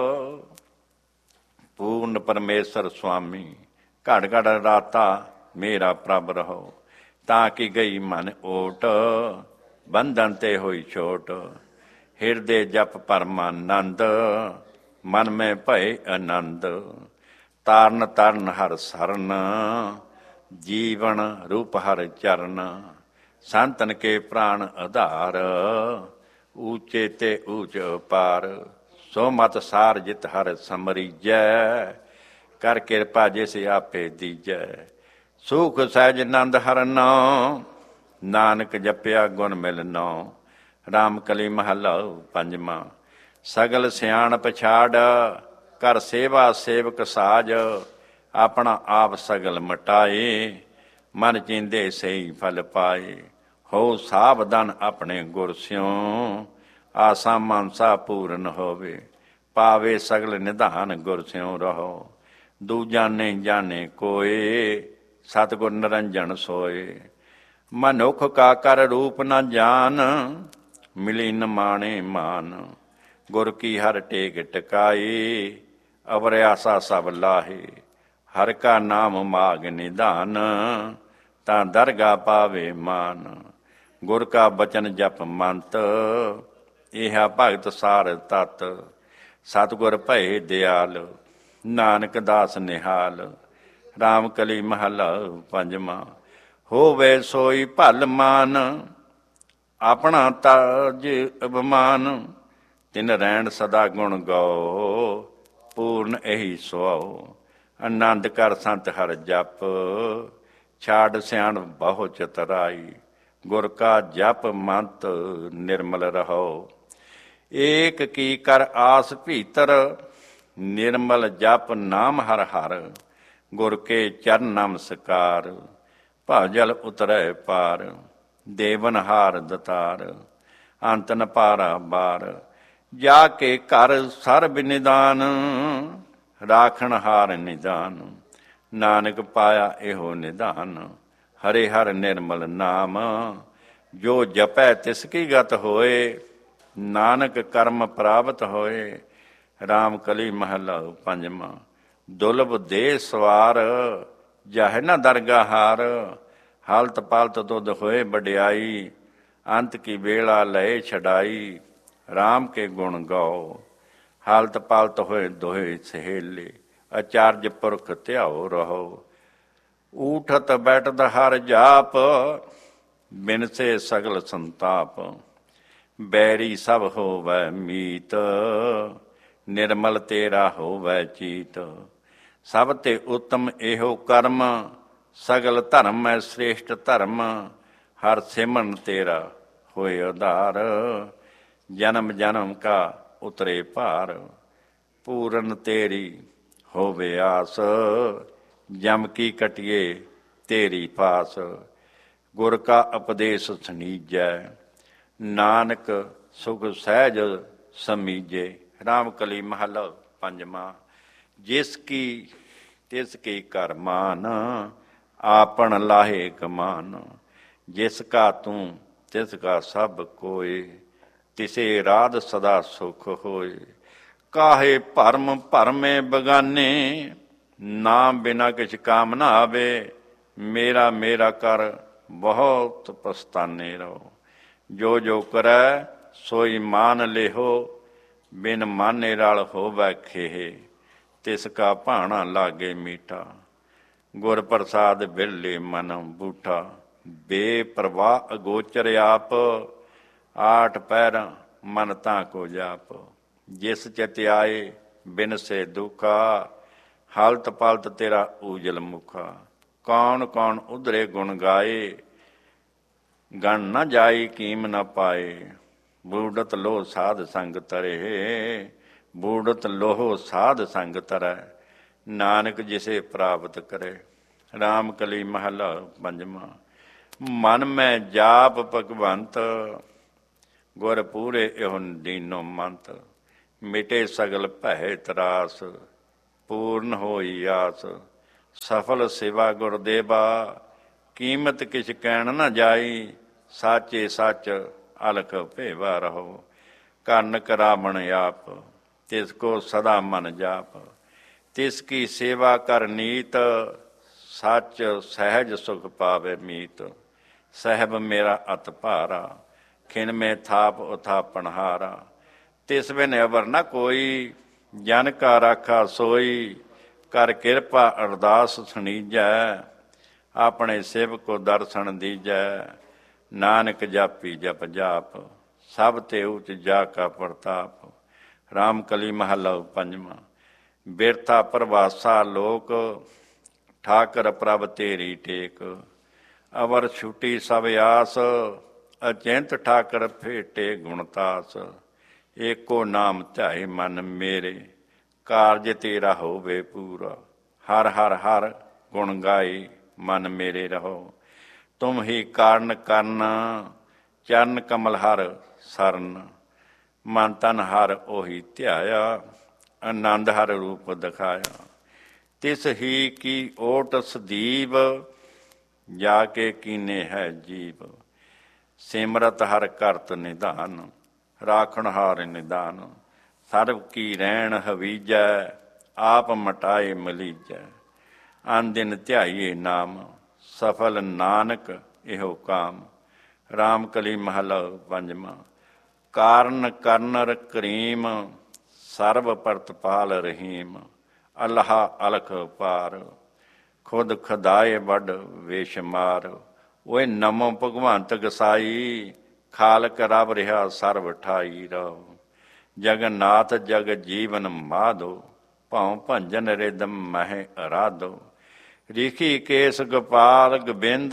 ਪੂਰਨ ਪਰਮੇਸ਼ਰ ਸੁਆਮੀ। ਘੜ ਘੜ ਰਾਤਾ ਮੇਰਾ ਪ੍ਰਭ ਰਹੋ। ਤਾਂ ਕਿ ਗਈ ਮਨ ਓਟ, ਬੰਧਨ ਤੇ ਹੋਈ ਛੋਟ। ਹਿਰਦੇ ਜਪ ਪਰਮਾਨੰਦ, ਮਨ ਮੈਂ ਭਏ ਆਨੰਦ। ਤਾਰਨ ਤਰਨ ਹਰ ਸਰਨ, ਜੀਵਨ ਰੂਪ ਹਰ ਚਰਨ। ਸੰਤਨ ਕੇ ਪ੍ਰਾਣ ਆਧਾਰ, ਊਚੇ ਤੇ ਊਚ ਪਾਰ। ਸੋ ਮਤ ਸਾਰ ਜਿਤ ਹਰ ਸਮਰੀਜੈ, ਕਰ ਕਿਰਪਾ ਜਿਸ ਆਪੇ ਦੀਜੈ। ਸੁਖ ਸਹਿਜ ਨੰਦ ਹਰ ਨਾਉ, ਨਾਨਕ ਜਪਿਆ ਗੁਣ ਮਿਲ ਨਾਉ। ਰਾਮ ਕਲੀ ਮਹੱਲਾ ਪੰਜਵਾਂ। ਸਗਲ ਸਿਆਣ ਪਛਾੜ, ਕਰ ਸੇਵਾ ਸੇਵਕ ਸਾਜ। ਆਪਣਾ ਆਪ ਸਗਲ ਮਟਾਏ, ਮਨ ਚੀਂਦੇ ਸਹੀ ਫਲ ਪਾਏ। ਹੋ ਸਾਵਧਾਨ ਆਪਣੇ ਗੁਰ ਸਿਉ, ਆਸਾ ਮਾਨਸਾ ਪੂਰਨ ਹੋਵੇ। ਪਾਵੇ ਸਗਲ ਨਿਧਾਨ ਗੁਰ ਸਿਉ ਰਹੋ। ਦੂਜਾ ਨਹੀਂ ਜਾਣੇ ਕੋਏ, ਸਤਿਗੁਰ ਨਿਰੰਜਨ ਸੋਏ। ਮਨੁੱਖ ਕਾ ਕਰ ਰੂਪ ਨ ਜਾਨ, ਮਿਲੀ ਨ ਮਾਣੇ ਮਾਨ। ਗੁਰ ਕੀ ਹਰ ਟੇਕ ਟਿਕਾਈ, ਅਵਰ ਆਸਾ ਸਭ ਲਾਹੇ। ਹਰ ਕਾ ਨਾਮ ਮਾਗ ਨਿਧਾਨ, ਤਾਂ ਦਰਗਾ ਪਾਵੇ ਮਾਨ। ਗੁਰ ਕਾ ਬਚਨ ਜਪ ਮੰਤ, ਇਹਾ ਭਗਤ ਸਾਰ ਤਤ। ਸਤਿਗੁਰ ਭਏ ਦਿਆਲ, ਨਾਨਕ ਦਾਸ ਨਿਹਾਲ। ਰਾਮ ਕਲੀ ਮਹੱਲਾ ਪੰਜਵਾਂ। ਹੋਵੇ ਸੋਈ ਭਲ ਮਾਨ, ਆਪਣਾ ਤਾਜ ਅਭਿਮਾਨ। ਤਿਨ ਰਹਿਣ ਸਦਾ ਗੁਣ ਗਾਓ, ਪੂਰਨ ਇਹੀ ਸੁਆਓ। ਆਨੰਦ ਕਰ ਸੰਤ ਹਰ ਜਪ, ਛਾੜ ਸਿਆਣ ਬਹੁ ਚਤਰਾਈ। ਗੁਰ ਕਾ ਜਪ ਮੰਤ ਨਿਰਮਲ ਰਹੋ। ਏਕ ਕੀ ਕਰ ਆਸ ਭੀਤਰ, ਨਿਰਮਲ ਜਪ ਨਾਮ ਹਰ ਹਰ। ਗੁਰ ਕੇ ਚਰਨ ਨਮਸਕਾਰ, ਭਵ ਜਲ ਉਤਰੈ ਪਾਰ। ਦੇਵਨ ਹਾਰ ਦਤਾਰ, ਅੰਤ ਨ ਪਾਰਾ ਬਾਰ। ਜਾ ਕੇ ਘਰ ਸਰਬ ਨਿਦਾਨ, ਰਾਖਣ ਹਾਰ ਨਿਦਾਨ। ਨਾਨਕ ਪਾਇਆ ਇਹੋ ਨਿਧਾਨ, ਹਰੇ ਹਰ ਨਿਰਮਲ ਨਾਮ। ਜੋ ਜਪੈ ਤਿਸ ਕੀ ਗਤ ਹੋਏ, ਨਾਨਕ ਕਰਮ ਪ੍ਰਾਪਤ ਹੋਏ। ਰਾਮ ਕਲੀ ਮਹੱਲਾ ਪੰਜਵਾਂ। ਦੁਲਭ ਦੇ ਸਵਾਰ, ਜਾਹਿ ਨ ਦਰਗਾ ਹਾਰ। ਹਾਲਤ ਪਾਲਤ ਦੁੱਧ ਹੋਏ ਵਡਿਆਈ, ਅੰਤ ਕੀ ਵੇਲਾ ਲਏ ਛਡਾਈ। ਰਾਮ ਕੇ ਗੁਣ ਗਾਓ, ਹਾਲਤ ਪਾਲਤ ਹੋਏ ਦੋਹੇ ਸਹੇਲੇ। ਅਚਾਰਜ ਪੁਰਖ ਧਿਆਓ ਰਹੋ। ਊਠਤ ਬੈਠਤ ਹਰ ਜਾਪ, ਬਿਨਸੇ ਸਗਲ ਸੰਤਾਪ। ਬੈਰੀ ਸਭ ਹੋਵੈ ਮੀਤ, ਨਿਰਮਲ ਤੇਰਾ ਹੋਵੈ ਚੀਤ। ਸਭ ਤੇ ਉੱਤਮ ਇਹੋ ਕਰਮ, ਸਗਲ ਧਰਮ ਹੈ ਸ੍ਰੇਸ਼ਟ ਧਰਮ। ਹਰ ਸਿਮਰਨ ਤੇਰਾ ਹੋਏ ਉਧਾਰ, ਜਨਮ ਜਨਮ ਕਾ ਉਤਰੇ ਭਾਰ। ਪੂਰਨ ਤੇਰੀ ਹੋਵੇ ਆਸ, ਜਮ ਕੀ ਕਟਿਏ ਤੇਰੀ ਪਾਸ। ਗੁਰ ਕਾ ਉਪਦੇਸ਼ ਸੁਣੀਜੈ, ਨਾਨਕ ਸੁਖ ਸਹਿਜ ਸਮੀਜੇ। ਰਾਮ ਕਲੀ ਮਹੱਲਾ ਪੰਜਵਾਂ। ਜਿਸ ਕੀ ਤਿਸ ਕੀ ਕਰ ਮਾਨ, ਆਪਨ ਲਾਹੇ ਕਮਾਨ। ਜਿਸ ਕਾ ਤੂੰ ਤਿਸ ਕਾ ਸਭ ਕੋਇ, ਤਿਸੇ ਰਾਧ ਸਦਾ ਸੁਖ ਹੋਏ। ਕਾਹੇ ਭਰਮ ਭਰਮੇ ਬਗਾਨੇ, ਨਾਮ ਬਿਨਾ ਕਿਛ ਕਾਮ ਨਾ ਆਵੇ। ਮੇਰਾ ਮੇਰਾ ਕਰ ਬਹੁਤ ਪਸਤਾਨੇ ਰਹੋ। ਜੋ ਜੋ ਕਰੈ ਸੋਈ ਮਾਨ ਲੇਹੋ, ਬਿਨ ਮਾਨੇ ਰਲ ਹੋਵੈ ਖੇਹ। ਤਿਸ ਕਾ ਭਾਣਾ ਲਾਗੇ ਮੀਠਾ, ਗੁਰ ਪ੍ਰਸਾਦ ਬਿਰਲੇ ਮਨ ਬੂਠਾ। ਬੇਪਰਵਾਹ ਅਗੋਚਰ ਆਪ, ਆਠ ਪਹਿਰ ਮਨ ਤਾਂ ਕੋ ਜਾਪ। ਜਿਸ ਚਿਤ ਆਏ ਬਿਨ ਸੇ ਦੁਖਾ, ਹਾਲਤ ਪਾਲਤ ਤੇਰਾ ਊਜਲ ਮੁਖਾ। ਕੌਣ ਕੌਣ ਉਧਰੇ ਗੁਣ ਗਾਏ, ਗਣ ਨਾ ਜਾਈ ਕੀਮ ਨਾ ਪਾਏ। ਬੂੜਤ ਲੋਹ ਸਾਧ ਸੰਗ ਤਰੇ, ਬੂੜਤ ਲੋਹ ਸਾਧ ਸੰਗ ਤਰੈ। ਨਾਨਕ ਜਿਸੇ ਪ੍ਰਾਪਤ ਕਰੇ। ਰਾਮ ਕਲੀ ਮਹੱਲਾ ਪੰਜਵਾਂ। ਮਨ ਮੈਂ ਜਾਪ ਭਗਵੰਤ, ਗੁਰ ਪੂਰੇ ਇਹੋ ਦੀਨੋ ਮੰਤ, ਮਿਟੇ ਸਗਲ ਭੈ ਤਰਾਸ, ਪੂਰਨ ਹੋਈ ਆਸ। ਸਫਲ ਸੇਵਾ ਗੁਰਦੇਵਾ, ਕੀਮਤ ਕਿਛ ਕਹਿਣ ਨਾ ਜਾਈ, ਸਾਚੇ ਸੱਚ ਅਲਖ ਭੇਵਾ ਰਹੋ। ਕੰਨ ਕਰਾਵਣ ਆਪ, ਤਿਸ ਕੋ ਸਦਾ ਮਨ ਜਾਪ, ਤਿਸ ਕੀ ਸੇਵਾ ਕਰ ਨੀਤ, ਸੱਚ ਸਹਿਜ ਸੁਖ ਪਾਵੇ ਮੀਤ। ਸਹਿਬ ਮੇਰਾ ਅਤ ਭਾਰਾ, ਖਿਨ ਮੇ ਥਾਪ ਉਥਾਪਣ ਹਾਰਾ। ਤਿਸ ਬਿਨ ਅਵਰ ਨ ਕੋਈ, ਜਨ ਕਾ ਰਾਖਾ ਸੋਈ। ਕਰ ਕਿਰਪਾ ਅਰਦਾਸ ਸੁਣੀਜੈ, ਆਪਣੇ ਸਿਵ ਕੋ ਦਰਸ਼ਨ ਦੀਜੈ। ਨਾਨਕ ਜਾਪੀ ਜਪ ਜਾਪ, ਸਭ ਤੇ ਉਚ ਜਾ ਕਾ ਪ੍ਰਤਾਪ। ਰਾਮ ਕਲੀ ਮਹੱਲਾ ਪੰਜਵਾਂ। ਬਿਰਥਾ ਪ੍ਰਵਾਸਾ ਲੋਕ, ਠਾਕਰ ਪ੍ਰਭ ਤੇਰੀ ਟੇਕ। ਅਵਰ ਛੁਟੀ ਸਭ ਆਸ, ਅਚਿੰਤ ਠਾਕਰ ਫੇਟੇ ਗੁਣਤਾਸ। ਏਕੋ ਨਾਮ ਧਿਆਏ ਮਨ ਮੇਰੇ, ਕਾਰਜ ਤੇਰਾ ਹੋਵੇ ਪੂਰਾ। ਹਰ ਹਰ ਹਰ ਗੁਣ ਗਾਈ, ਮਨ ਮੇਰੇ ਰਹੋ। ਤੁਮ ਹੀ ਕਾਰਨ ਕਰਨ, ਚਰਨ ਕਮਲ ਹਰ ਸਰਨ। ਮਨ ਤਨ ਹਰ ਉਹੀ ਧਿਆਇਆ, ਆਨੰਦ ਹਰ ਰੂਪ ਦਿਖਾਇਆ। ਤਿਸ ਹੀ ਕੀ ਓਟ ਸਦੀਵ, ਜਾ ਕੇ ਕੀਨੇ ਹੈ ਜੀਵ। ਸਿਮਰਤ ਹਰ ਕਰਤ ਨਿਧਾਨ, ਰਾਖਣ ਹਾਰ ਨਿਦਾਨ। ਸਰਬ ਕੀ ਰਹਿਣ ਹਵੀਜੈ, ਆਪ ਮਟਾਏ ਮਲੀਜੈ। ਅਨ ਦਿਨ ਧਿਆਈਏ ਨਾਮ, ਸਫਲ ਨਾਨਕ ਇਹੋ ਕਾਮ। ਰਾਮ ਕਲੀ ਮਹੱਲਾ ਪੰਜਵਾਂ। ਕਾਰਨ ਕਰਨਰ ਕਰੀਮ, ਸਰਬ ਪ੍ਰਤਪਾਲ ਰਹੀਮ। ਅੱਲਾਹ ਅਲਖ ਪਾਰ, ਖੁਦ ਖਦਾਏ ਵੱਡ ਵੇਸ਼ਮਾਰ। ਓਏ ਨਮੋ ਭਗਵੰਤ ਗਸਾਈ, ਖਾਲਕ ਰਬ ਰਿਹਾ ਸਰਬ ਠਾਈ ਰਹੋ। ਜਗਨਨਾਥ ਜਗ ਜੀਵਨ ਮਾਧੋ, ਭਉ ਭੰਜਨ ਰਿਦਮ ਮਹਿ ਅਰਾਧੋ। ਰਿਖੀ ਕੇਸ ਗੋਪਾਲ ਗੋਬਿੰਦ,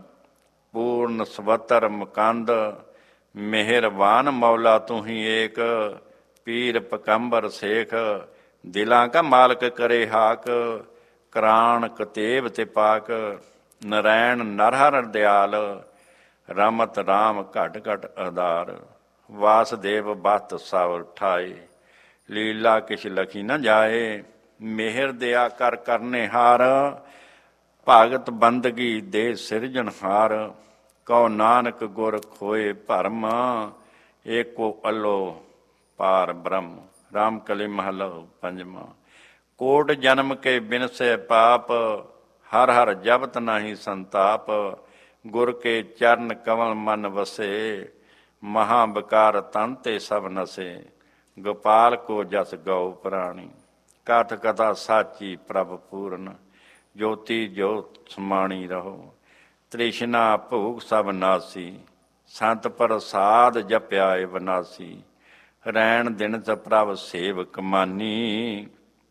ਪੂਰਨ ਸਵਤਰ ਮੁਕੰਦ। ਮਿਹਰਬਾਨ ਮੌਲਾ ਤੂੰ ਹੀ ਏਕ, ਪੀਰ ਪਕੰਬਰ ਸੇਖ। ਦਿਲਾਂ ਕਾ ਮਾਲਕ ਕਰੇ ਹਾਕ, ਕਰਾਣ ਕਤੇਬ ਤੇ ਪਾਕ। ਨਰੈਣ ਨਰਹਰ ਦਿਆਲ, ਰਮਤ ਰਾਮ ਘਟ ਘਟ ਆਧਾਰ। ਵਾਸਦੇਵ ਬਤ ਸਭ ਠਾਏ, ਲੀਲਾ ਕਿਛ ਲਖੀ ਨ ਜਾਏ। ਮਿਹਰ ਦਿਆ ਕਰ ਕਰਨੇ ਹਾਰ, ਭਗਤ ਬੰਦਗੀ ਦੇ ਸਿਰਜਣਹਾਰ। ਕਉ ਨਾਨਕ ਗੁਰ ਖੋਏ ਭਰਮ, ਏਕੋ ਅੱਲੋ ਪਾਰ ਬ੍ਰਹਮ। ਰਾਮ ਕਲੀ ਮਹੱਲਾ ਪੰਜਵਾਂ। ਕੋਟ ਜਨਮ ਕੇ ਬਿਨਸੈ ਪਾਪ, ਹਰ ਹਰ ਜਪਤ ਨਾਹੀ ਸੰਤਾਪ। ਗੁਰ ਕੇ ਚਰਨ ਕਮਲ ਮਨ ਵਸੇ, ਮਹਾਂ ਬਕਾਰ ਤਨ ਤੇ ਸਭ ਨਸੇ। ਗੋਪਾਲ ਕੋ ਜਸ ਗਉ ਪ੍ਰਾਣੀ, ਕਥ ਕਥਾ ਸਾਚੀ ਪ੍ਰਭ ਪੂਰਨ। ਜੋਤੀ ਜੋਤ ਸਮਾਣੀ ਰਹੋ, ਤ੍ਰਿਸ਼ਨਾ ਭੂਖ ਸਭ ਨਾਸੀ। ਸੰਤ ਪ੍ਰਸਾਦ ਜਪਿਆ ਏ ਵਿਨਾਸੀ, ਰੈਣ ਦਿਨ ਤ ਪ੍ਰਭ ਸੇਵਕ ਮਾਨੀ।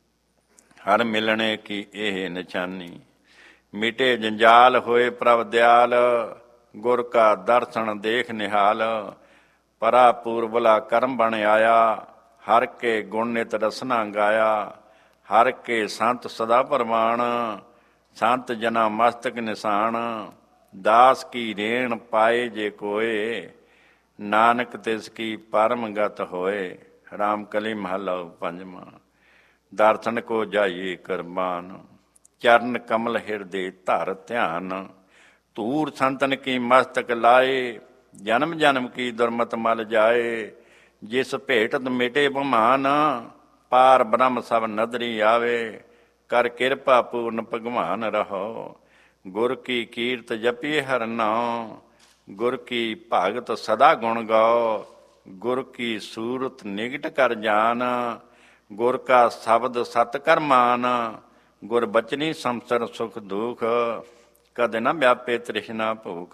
ਹਰ ਮਿਲਣੇ ਕੀ ਇਹ ਨਿਸ਼ਾਨੀ, ਮਿਟੇ ਜੰਜਾਲ ਹੋਏ ਪ੍ਰਭ ਦਿਆਲ। ਗੁਰ ਕਾ ਦਰਸ਼ਨ ਦੇਖ ਨਿਹਾਲ, ਪਰਾ ਪੂਰਬਲਾ ਕਰਮ ਬਣ ਆਇਆ। ਹਰ ਕੇ ਗੁਣ ਨਿਤ ਰਸਨਾ ਗਾਇਆ, ਹਰ ਕੇ ਸੰਤ ਸਦਾ ਪ੍ਰਮਾਣ। ਸੰਤ ਜਨਾ ਮਸਤਕ ਨਿਸ਼ਾਨ, ਦਾਸ ਕੀ ਰੇਣ ਪਾਏ ਜੇ ਕੋਏ। ਨਾਨਕ ਤਿਸ ਕੀ ਪਰਮ ਗਤ ਹੋਏ। ਰਾਮ ਕਲੀ ਮਹੱਲਾ ਪੰਜਵਾਂ। ਦਰਸ਼ਨ ਕੋ ਜਾਈਏ ਕਰਬਾਨ, ਚਰਨ ਕਮਲ ਹਿਰਦੇ ਧਰ ਧਿਆਨ। ਧੂਰ ਸੰਤਨ ਕੀ ਮਸਤਕ ਲਾਏ, ਜਨਮ ਜਨਮ ਕੀ ਦੁਰਮਤ ਮਲ ਜਾਏ। ਜਿਸ ਭੇਟਤ ਮਿਟੇ ਬਮਾਨ, ਪਾਰ ਬ੍ਰਹਮ ਸਭ ਨਦਰੀ ਆਵੇ। ਕਰ ਕਿਰਪਾ ਪੂਰਨ ਭਗਵਾਨ ਰਹੋ, ਗੁਰ ਕੀ ਕੀਰਤ ਜਪੀਏ ਹਰ ਨਾਉ। ਗੁਰ ਕੀ ਭਗਤ ਸਦਾ ਗੁਣ ਗਾਓ, ਗੁਰ ਕੀ ਸੂਰਤ ਨਿਗਟ ਕਰ ਜਾਨ। ਗੁਰ ਕਾ ਸ਼ਬਦ ਸਤ ਕਰ ਮਾਨ, ਗੁਰ ਬਚਨੀ ਸੰਸਰ ਸੁਖ ਦੁਖ। ਕਦੇ ਨਾ ਵਿਆਪੇ ਤ੍ਰਿਸ਼ਨਾ ਭੂਖ,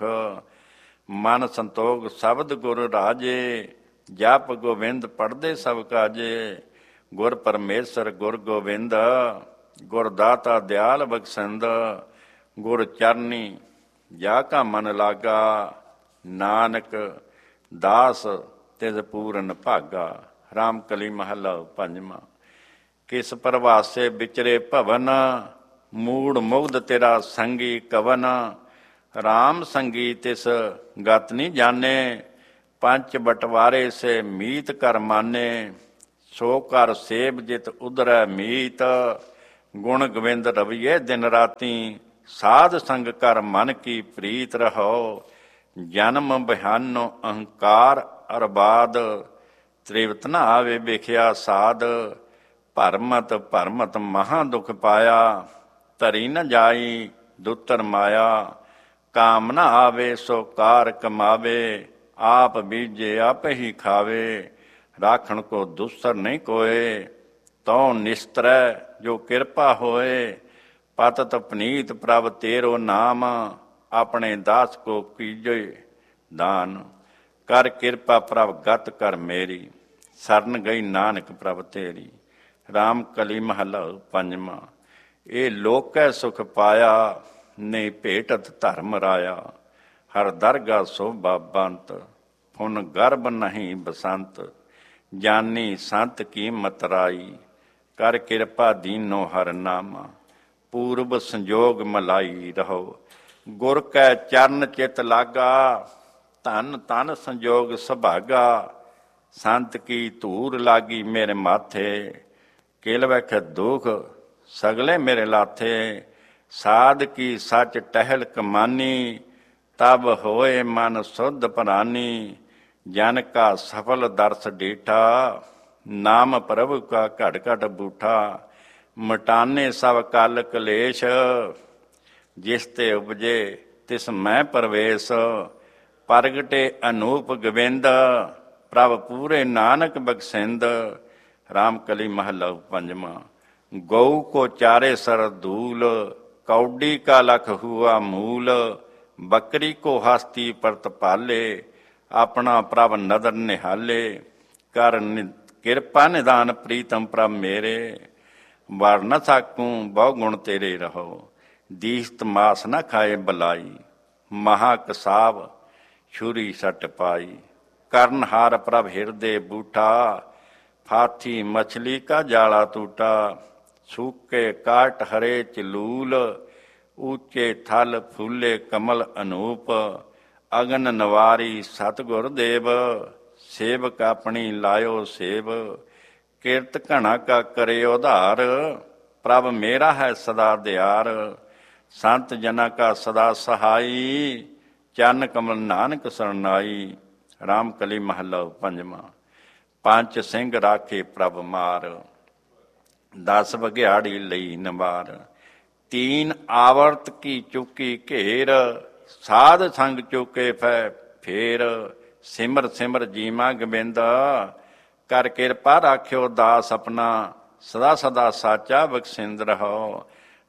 ਮਨ ਸੰਤੋਖ ਸ਼ਬਦ ਗੁਰ ਰਾਜੇ। ਜਪ ਗੋਬਿੰਦ ਪੜ੍ਹਦੇ ਸਭ ਕਾਜੇ, ਗੁਰ ਪਰਮੇਸ਼ਰ ਗੁਰ ਗੋਬਿੰਦ। ਗੁਰ ਦਾਤਾ ਦਿਆਲ ਬਖਸ਼ੰਦ, ਗੁਰ ਚਰਨੀ ਜਾ ਕਾ ਮਨ ਲਾਗਾ। ਨਾਨਕ ਦਾਸ ਤਿਸ ਪੂਰਨ ਭਾਗਾ। ਰਾਮ ਕਲੀ ਮਹੱਲਾ ਪੰਜਵਾਂ। ਕਿਸ ਪ੍ਰਵਾਸੇ ਵਿਚਰੇ ਭਵਨ, ਮੂੜ ਮੁਗਧ ਤੇਰਾ ਸੰਗੀ ਕਵਨ। ਰਾਮ ਸੰਗੀ ਤਿਸ ਗਤ ਨੀ ਜਾਣੇ, ਪੰਚ ਬਟਵਾਰੇ ਸੇ ਮੀਤ ਕਰ ਮਾਨੇ, ਸੋ ਕਰ ਸੇਬ ਜਿਤ ਉਧਰੈ ਮੀਤ, ਗੁਣ ਗੋਬਿੰਦ ਰਵੀਏ ਦਿਨ ਰਾਤੀ, ਸਾਧ ਸੰਗ ਕਰ ਮਨ ਕੀ ਪ੍ਰੀਤ ਰਹੋ, ਜਨਮ ਬਿਹਾਨੋ ਅਹੰਕਾਰ ਅਰਬਾਦ, ਤ੍ਰਿਵਤ ਨ ਆਵੇ ਵੇਖਿਆ ਸਾਧ, ਭਰਮਤ ਭਰਮਤ ਮਹਾ ਦੁਖ ਪਾਇਆ, ਧਰੀ ਨ ਜਾਈ ਦੁਤਰ ਮਾਇਆ, ਕਾਮ ਨ ਆਵੇ ਸੋ ਕਾਰ ਕਮਾਵੇ, ਆਪ ਬੀਜੇ ਆਪ ਹੀ ਖਾਵੇ, ਰਾਖਣ ਕੋ ਦੁਸਰ ਨਹੀਂ ਕੋਏ, ਤਉ ਨਿਸਤਰੈ ਜੋ ਕਿਰਪਾ ਹੋਏ, ਪਤਤ ਪਨੀਤ ਪ੍ਰਭ ਤੇਰੋ ਨਾਮ, ਆਪਣੇ ਦਾਸ ਕੋ ਕੀਜੇ ਦਾਨ, ਕਰ ਕਿਰਪਾ ਪ੍ਰਭ ਗਤ ਕਰ ਮੇਰੀ, ਸਰਨ ਗਈ ਨਾਨਕ ਪ੍ਰਭ ਤੇਰੀ। ਰਾਮ ਕਲੀ ਮਹੱਲਾ ਪੰਜਵਾਂ। ਇਹ ਲੋਕੈ ਸੁਖ ਪਾਇਆ, ਨਹੀਂ ਭੇਟਤ ਧਰਮ ਰਾਇਆ, ਹਰ ਦਰਗਾ ਸੋਭਾ ਬੰਤ, ਫੁਨ ਗਰਭ ਨਹੀਂ ਬਸੰਤ, ਜਾਨੀ ਸੰਤ ਕੀ ਮਤਰਾਈ, ਕਰ ਕਿਰਪਾ ਦੀਨੋ ਹਰ ਨਾਮਾ, ਪੂਰਬ ਸੰਜੋਗ ਮਲਾਈ ਰਹੋ, ਗੁਰ ਕੈ ਚਰਨ ਚਿਤ ਲਾਗਾ, ਧਨ ਧਨ ਸੰਜੋਗ ਸੁਭਾਗਾ, ਸੰਤ ਕੀ ਧੂਰ ਲਾਗੀ ਮੇਰੇ ਮਾਥੇ, ਕਿਲ ਵਖ ਦੁਖ ਸਗਲੇ ਮੇਰੇ ਲਾਥੇ, ਸਾਧ ਕੀ ਸੱਚ ਟਹਿਲ ਕਮਾਨੀ, ਤਬ ਹੋਏ ਮਨ ਸੁਧ ਪ੍ਰਾਨੀ, ਜਨ ਕਾ ਸਫਲ ਦਰਸ ਡੀਠਾ, ਨਾਮ ਪ੍ਰਭੂ ਕਾ ਘਟ ਘਟ ਬੂਠਾ, ਮਟਾਨੇ ਸਭ ਕਲ ਕਲੇਸ਼, ਜਿਸ ਤੇ ਉਪਜੇ ਤਿਸ ਮੈਂ ਪਰਵੇਸ਼, ਪ੍ਰਗਟੇ ਅਨੂਪ ਗੋਬਿੰਦ, ਪ੍ਰਭ ਪੂਰੇ ਨਾਨਕ ਬਖਸ਼ਿੰਦ। ਰਾਮ ਕਲੀ ਮਹੱਲਾ ਪੰਜਵਾਂ। ਗਊ ਕੋ ਚਾਰੇ ਸਰ ਧੂਲ, ਕੌਡੀ ਕਾ ਲਖ ਹੁਆ ਮੂਲ, ਬੱਕਰੀ ਕੋ ਹਸਤੀ ਪਰਤ ਪਾਲੇ, ਆਪਣਾ ਪ੍ਰਭ ਨਦਰ ਨਿਹਾਲੇ, ਕਰ ਕਿਰਪਾ ਨਿਦਾਨ ਪ੍ਰੀਤਮ ਪ੍ਰਭ ਮੇਰੇ, ਵਰ ਨ ਸਾਕੂੰ ਬਹੁ ਗੁਣ ਤੇਰੇ ਰਹੋ, ਦੀਸਤ ਮਾਸ ਨ ਖਾਏ ਬਲਾਈ, ਮਹਾ ਕਸਾਬ ਛੁਰੀ ਸੱਟ ਪਾਈ, ਕਰਨ ਹਾਰ ਪ੍ਰਭ ਹਿਰਦੇ ਬੂਠਾ, ਫਾਥੀ ਮਛਲੀ ਕਾ ਜਾਲਾ ਟੂਟਾ, ਸੂਕੇ ਕਾਟ ਹਰੇ ਚਲੂਲ, ਊਚੇ ਥਲ ਫੂਲੇ ਕਮਲ ਅਨੂਪ, ਅਗਨ ਨਵਾਰੀ ਸਤਿਗੁਰ ਦੇਵ, ਸੇਵਕ ਆਪਣੀ ਲਾਇਓ ਸੇਵ, ਕਿਰਤ ਘਣਾ ਕਾ ਕਰੇ ਉਧਾਰ, ਪ੍ਰਭ ਮੇਰਾ ਹੈ ਸਦਾ ਦਿਆਰ, ਸੰਤ ਜਨਾ ਕਾ ਸਦਾ ਸਹਾਈ, ਚਰਨ ਕਮਲ ਨਾਨਕ ਸਰਨਾਈ। ਰਾਮ ਕਲੀ ਮਹੱਲਾ ਪੰਜਵਾਂ। ਪੰਜ ਸਿੰਘ ਰਾਖੇ ਪ੍ਰਭ ਮਾਰ, 10 ਬਘਿਆੜੀ ਲਈ ਨਵਾਰ, ਤੀਨ ਆਵਰਤ ਕੀ ਚੁੱਕੀ ਘੇਰ, ਸਾਧ ਸੰਗ ਚੁੱਕੇ ਫੇਰ, ਸਿਮਰ ਸਿਮਰ ਜੀਵਾ ਗੋਬਿੰਦ, ਕਰ ਕਿਰਪਾ ਰਾਖਿਓ ਦਾਸ ਆਪਣਾ, ਸਦਾ ਸਦਾ ਸਾਚਾ ਬਖਸ਼ਿੰਦ ਰਹੋ,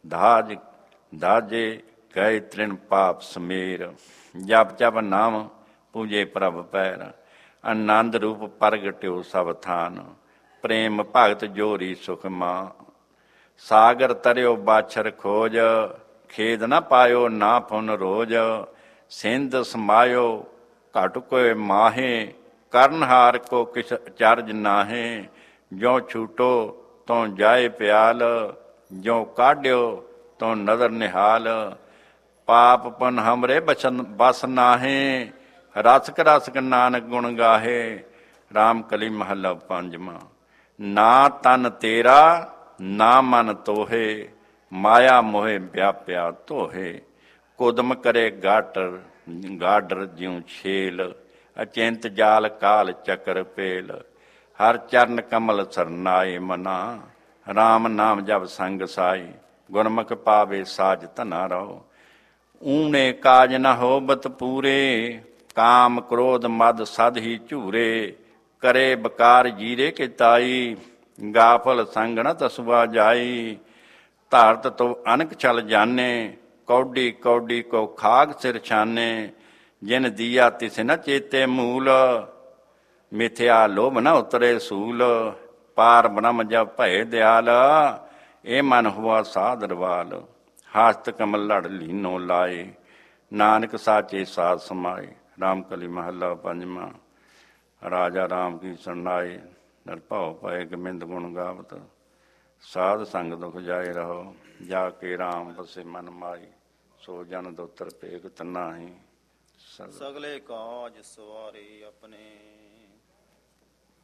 ਦਾਜੇ ਗਏ ਤ੍ਰਿਣ ਪਾਪ ਸਮੀਰ, ਜਪ ਜਪ ਨਾਮ ਪੂਜੇ ਪ੍ਰਭ ਪੈਰ, ਆਨੰਦ ਰੂਪ ਪ੍ਰਗਟਿਓ ਸਭ ਥਾਨ, ਪ੍ਰੇਮ ਭਗਤ ਜੋਰੀ ਸੁਖ ਮਾਂ, ਸਾਗਰ ਤਰਿਓ ਬਾਛਰ ਖੋਜ, ਖੇਦ ਨਾ ਪਾਇਓ ਨਾ ਪੁਨ ਰੋਜ, ਸਿੰਧ ਸਮਾਇਓ ਘਟ ਕੋਏ ਮਾਹੇ, ਕਰਨਹਾਰ ਕੋ ਕਿਛ ਚਰਜ ਨਾਹੇ, ਜੋ ਛੂਟੋ ਤੋਂ ਜਾਏ ਪਿਆਲ, ਜੋ ਕਾਢਿਓ ਤੋਂ ਨਦਰ ਨਿਹਾਲ, ਪਾਪ ਪੁਨ ਹਮਰੇ ਬਸ ਨਾਹੇ, ਰਸਕ ਰਸਕ ਨਾਨਕ ਗੁਣ ਗਾਹੇ। ਰਾਮ ਕਲੀ ਮਹੱਲਾ ਪੰਜਵਾਂ। ਨਾ ਤਨ ਤੇਰਾ ਨਾ ਮਨ ਤੋਹੇ, ਮਾਇਆ ਮੋਹੇ ਵਿਆਪਿਆ ਧੋਹੇ, ਕੁਦਮ ਕਰੇ ਗਾਡਰ ਜਿਉ ਛੇਲ, ਅਚਿੰਤ ਜਾਲ ਕਾਲ ਚੱਕਰ ਪੇਲ, ਹਰ ਚਰਨ ਕਮਲ ਸਰਨਾਏ ਮਨਾ, ਰਾਮ ਨਾਮ ਜਪ ਸੰਗ ਸਾਈ, ਗੁਰਮੁਖ ਪਾਵੇ ਸਾਜ ਧਨਾ ਰਹੋ, ਊਣੇ ਕਾਜ ਨ ਹੋਬਤ ਪੂਰੇ, ਕਾਮ ਕ੍ਰੋਧ ਮਦ ਸਦ ਹੀ ਝੂਰੇ, ਕਰੇ ਬਕਾਰ ਜੀਰੇ ਕੇ ਤਾਈ, ਗਾਫਲ ਸੰਗ ਨ ਤਸਵਾ ਜਾਈ, ਧਾਰਤ ਤੋ ਅਨਕ ਛਲ ਜਾਨੇ, ਕੌਡੀ ਕੌਡੀ ਕੋ ਖਾਗ ਸਿਰ ਛਾਨੇ, ਜਿਨ ਦੀਆ ਤਿਸ ਨ ਚੇਤੇ ਮੂਲ, ਮਿਥਿਆ ਲੋਭ ਨ ਉਤਰੇ ਸੂਲ, ਪਾਰ ਬ੍ਰਹਮ ਜਬ ਭਏ ਦਿਆਲ, ਇਹ ਮਨ ਹੁਆ ਸਾਧਰਵਾਲ, ਹਸਤ ਕਮਲ ਲੜ ਲੀਨੋ ਲਾਏ, ਨਾਨਕ ਸਾਚੇ ਸਾਧ ਸਮਾਏ। ਰਾਮ ਕਲੀ ਮਹੱਲਾ ਪੰਜਵਾਂ। ਰਾਜਾ ਰਾਮ ਕੀ ਸਰਨਾਏ, ਨਿਰਭਉ ਪਏ ਗੋਬਿੰਦ ਗੁਣ ਗਾਵਤ, ਸਾਧ ਸੰਗ ਦੁਖ ਜਾਏ ਰਹੋ, ਜਾ ਕੇ ਰਾਮ ਬਸੇ ਮਨ ਮਾਈ, ਸੋ ਜਨ ਦੋਤਰ ਭੇਗਤ ਨਾਹੀ, ਸਗਲ ਸਗਲੇ ਕਾਜ ਸਵਾਰੇ ਆਪਣੇ।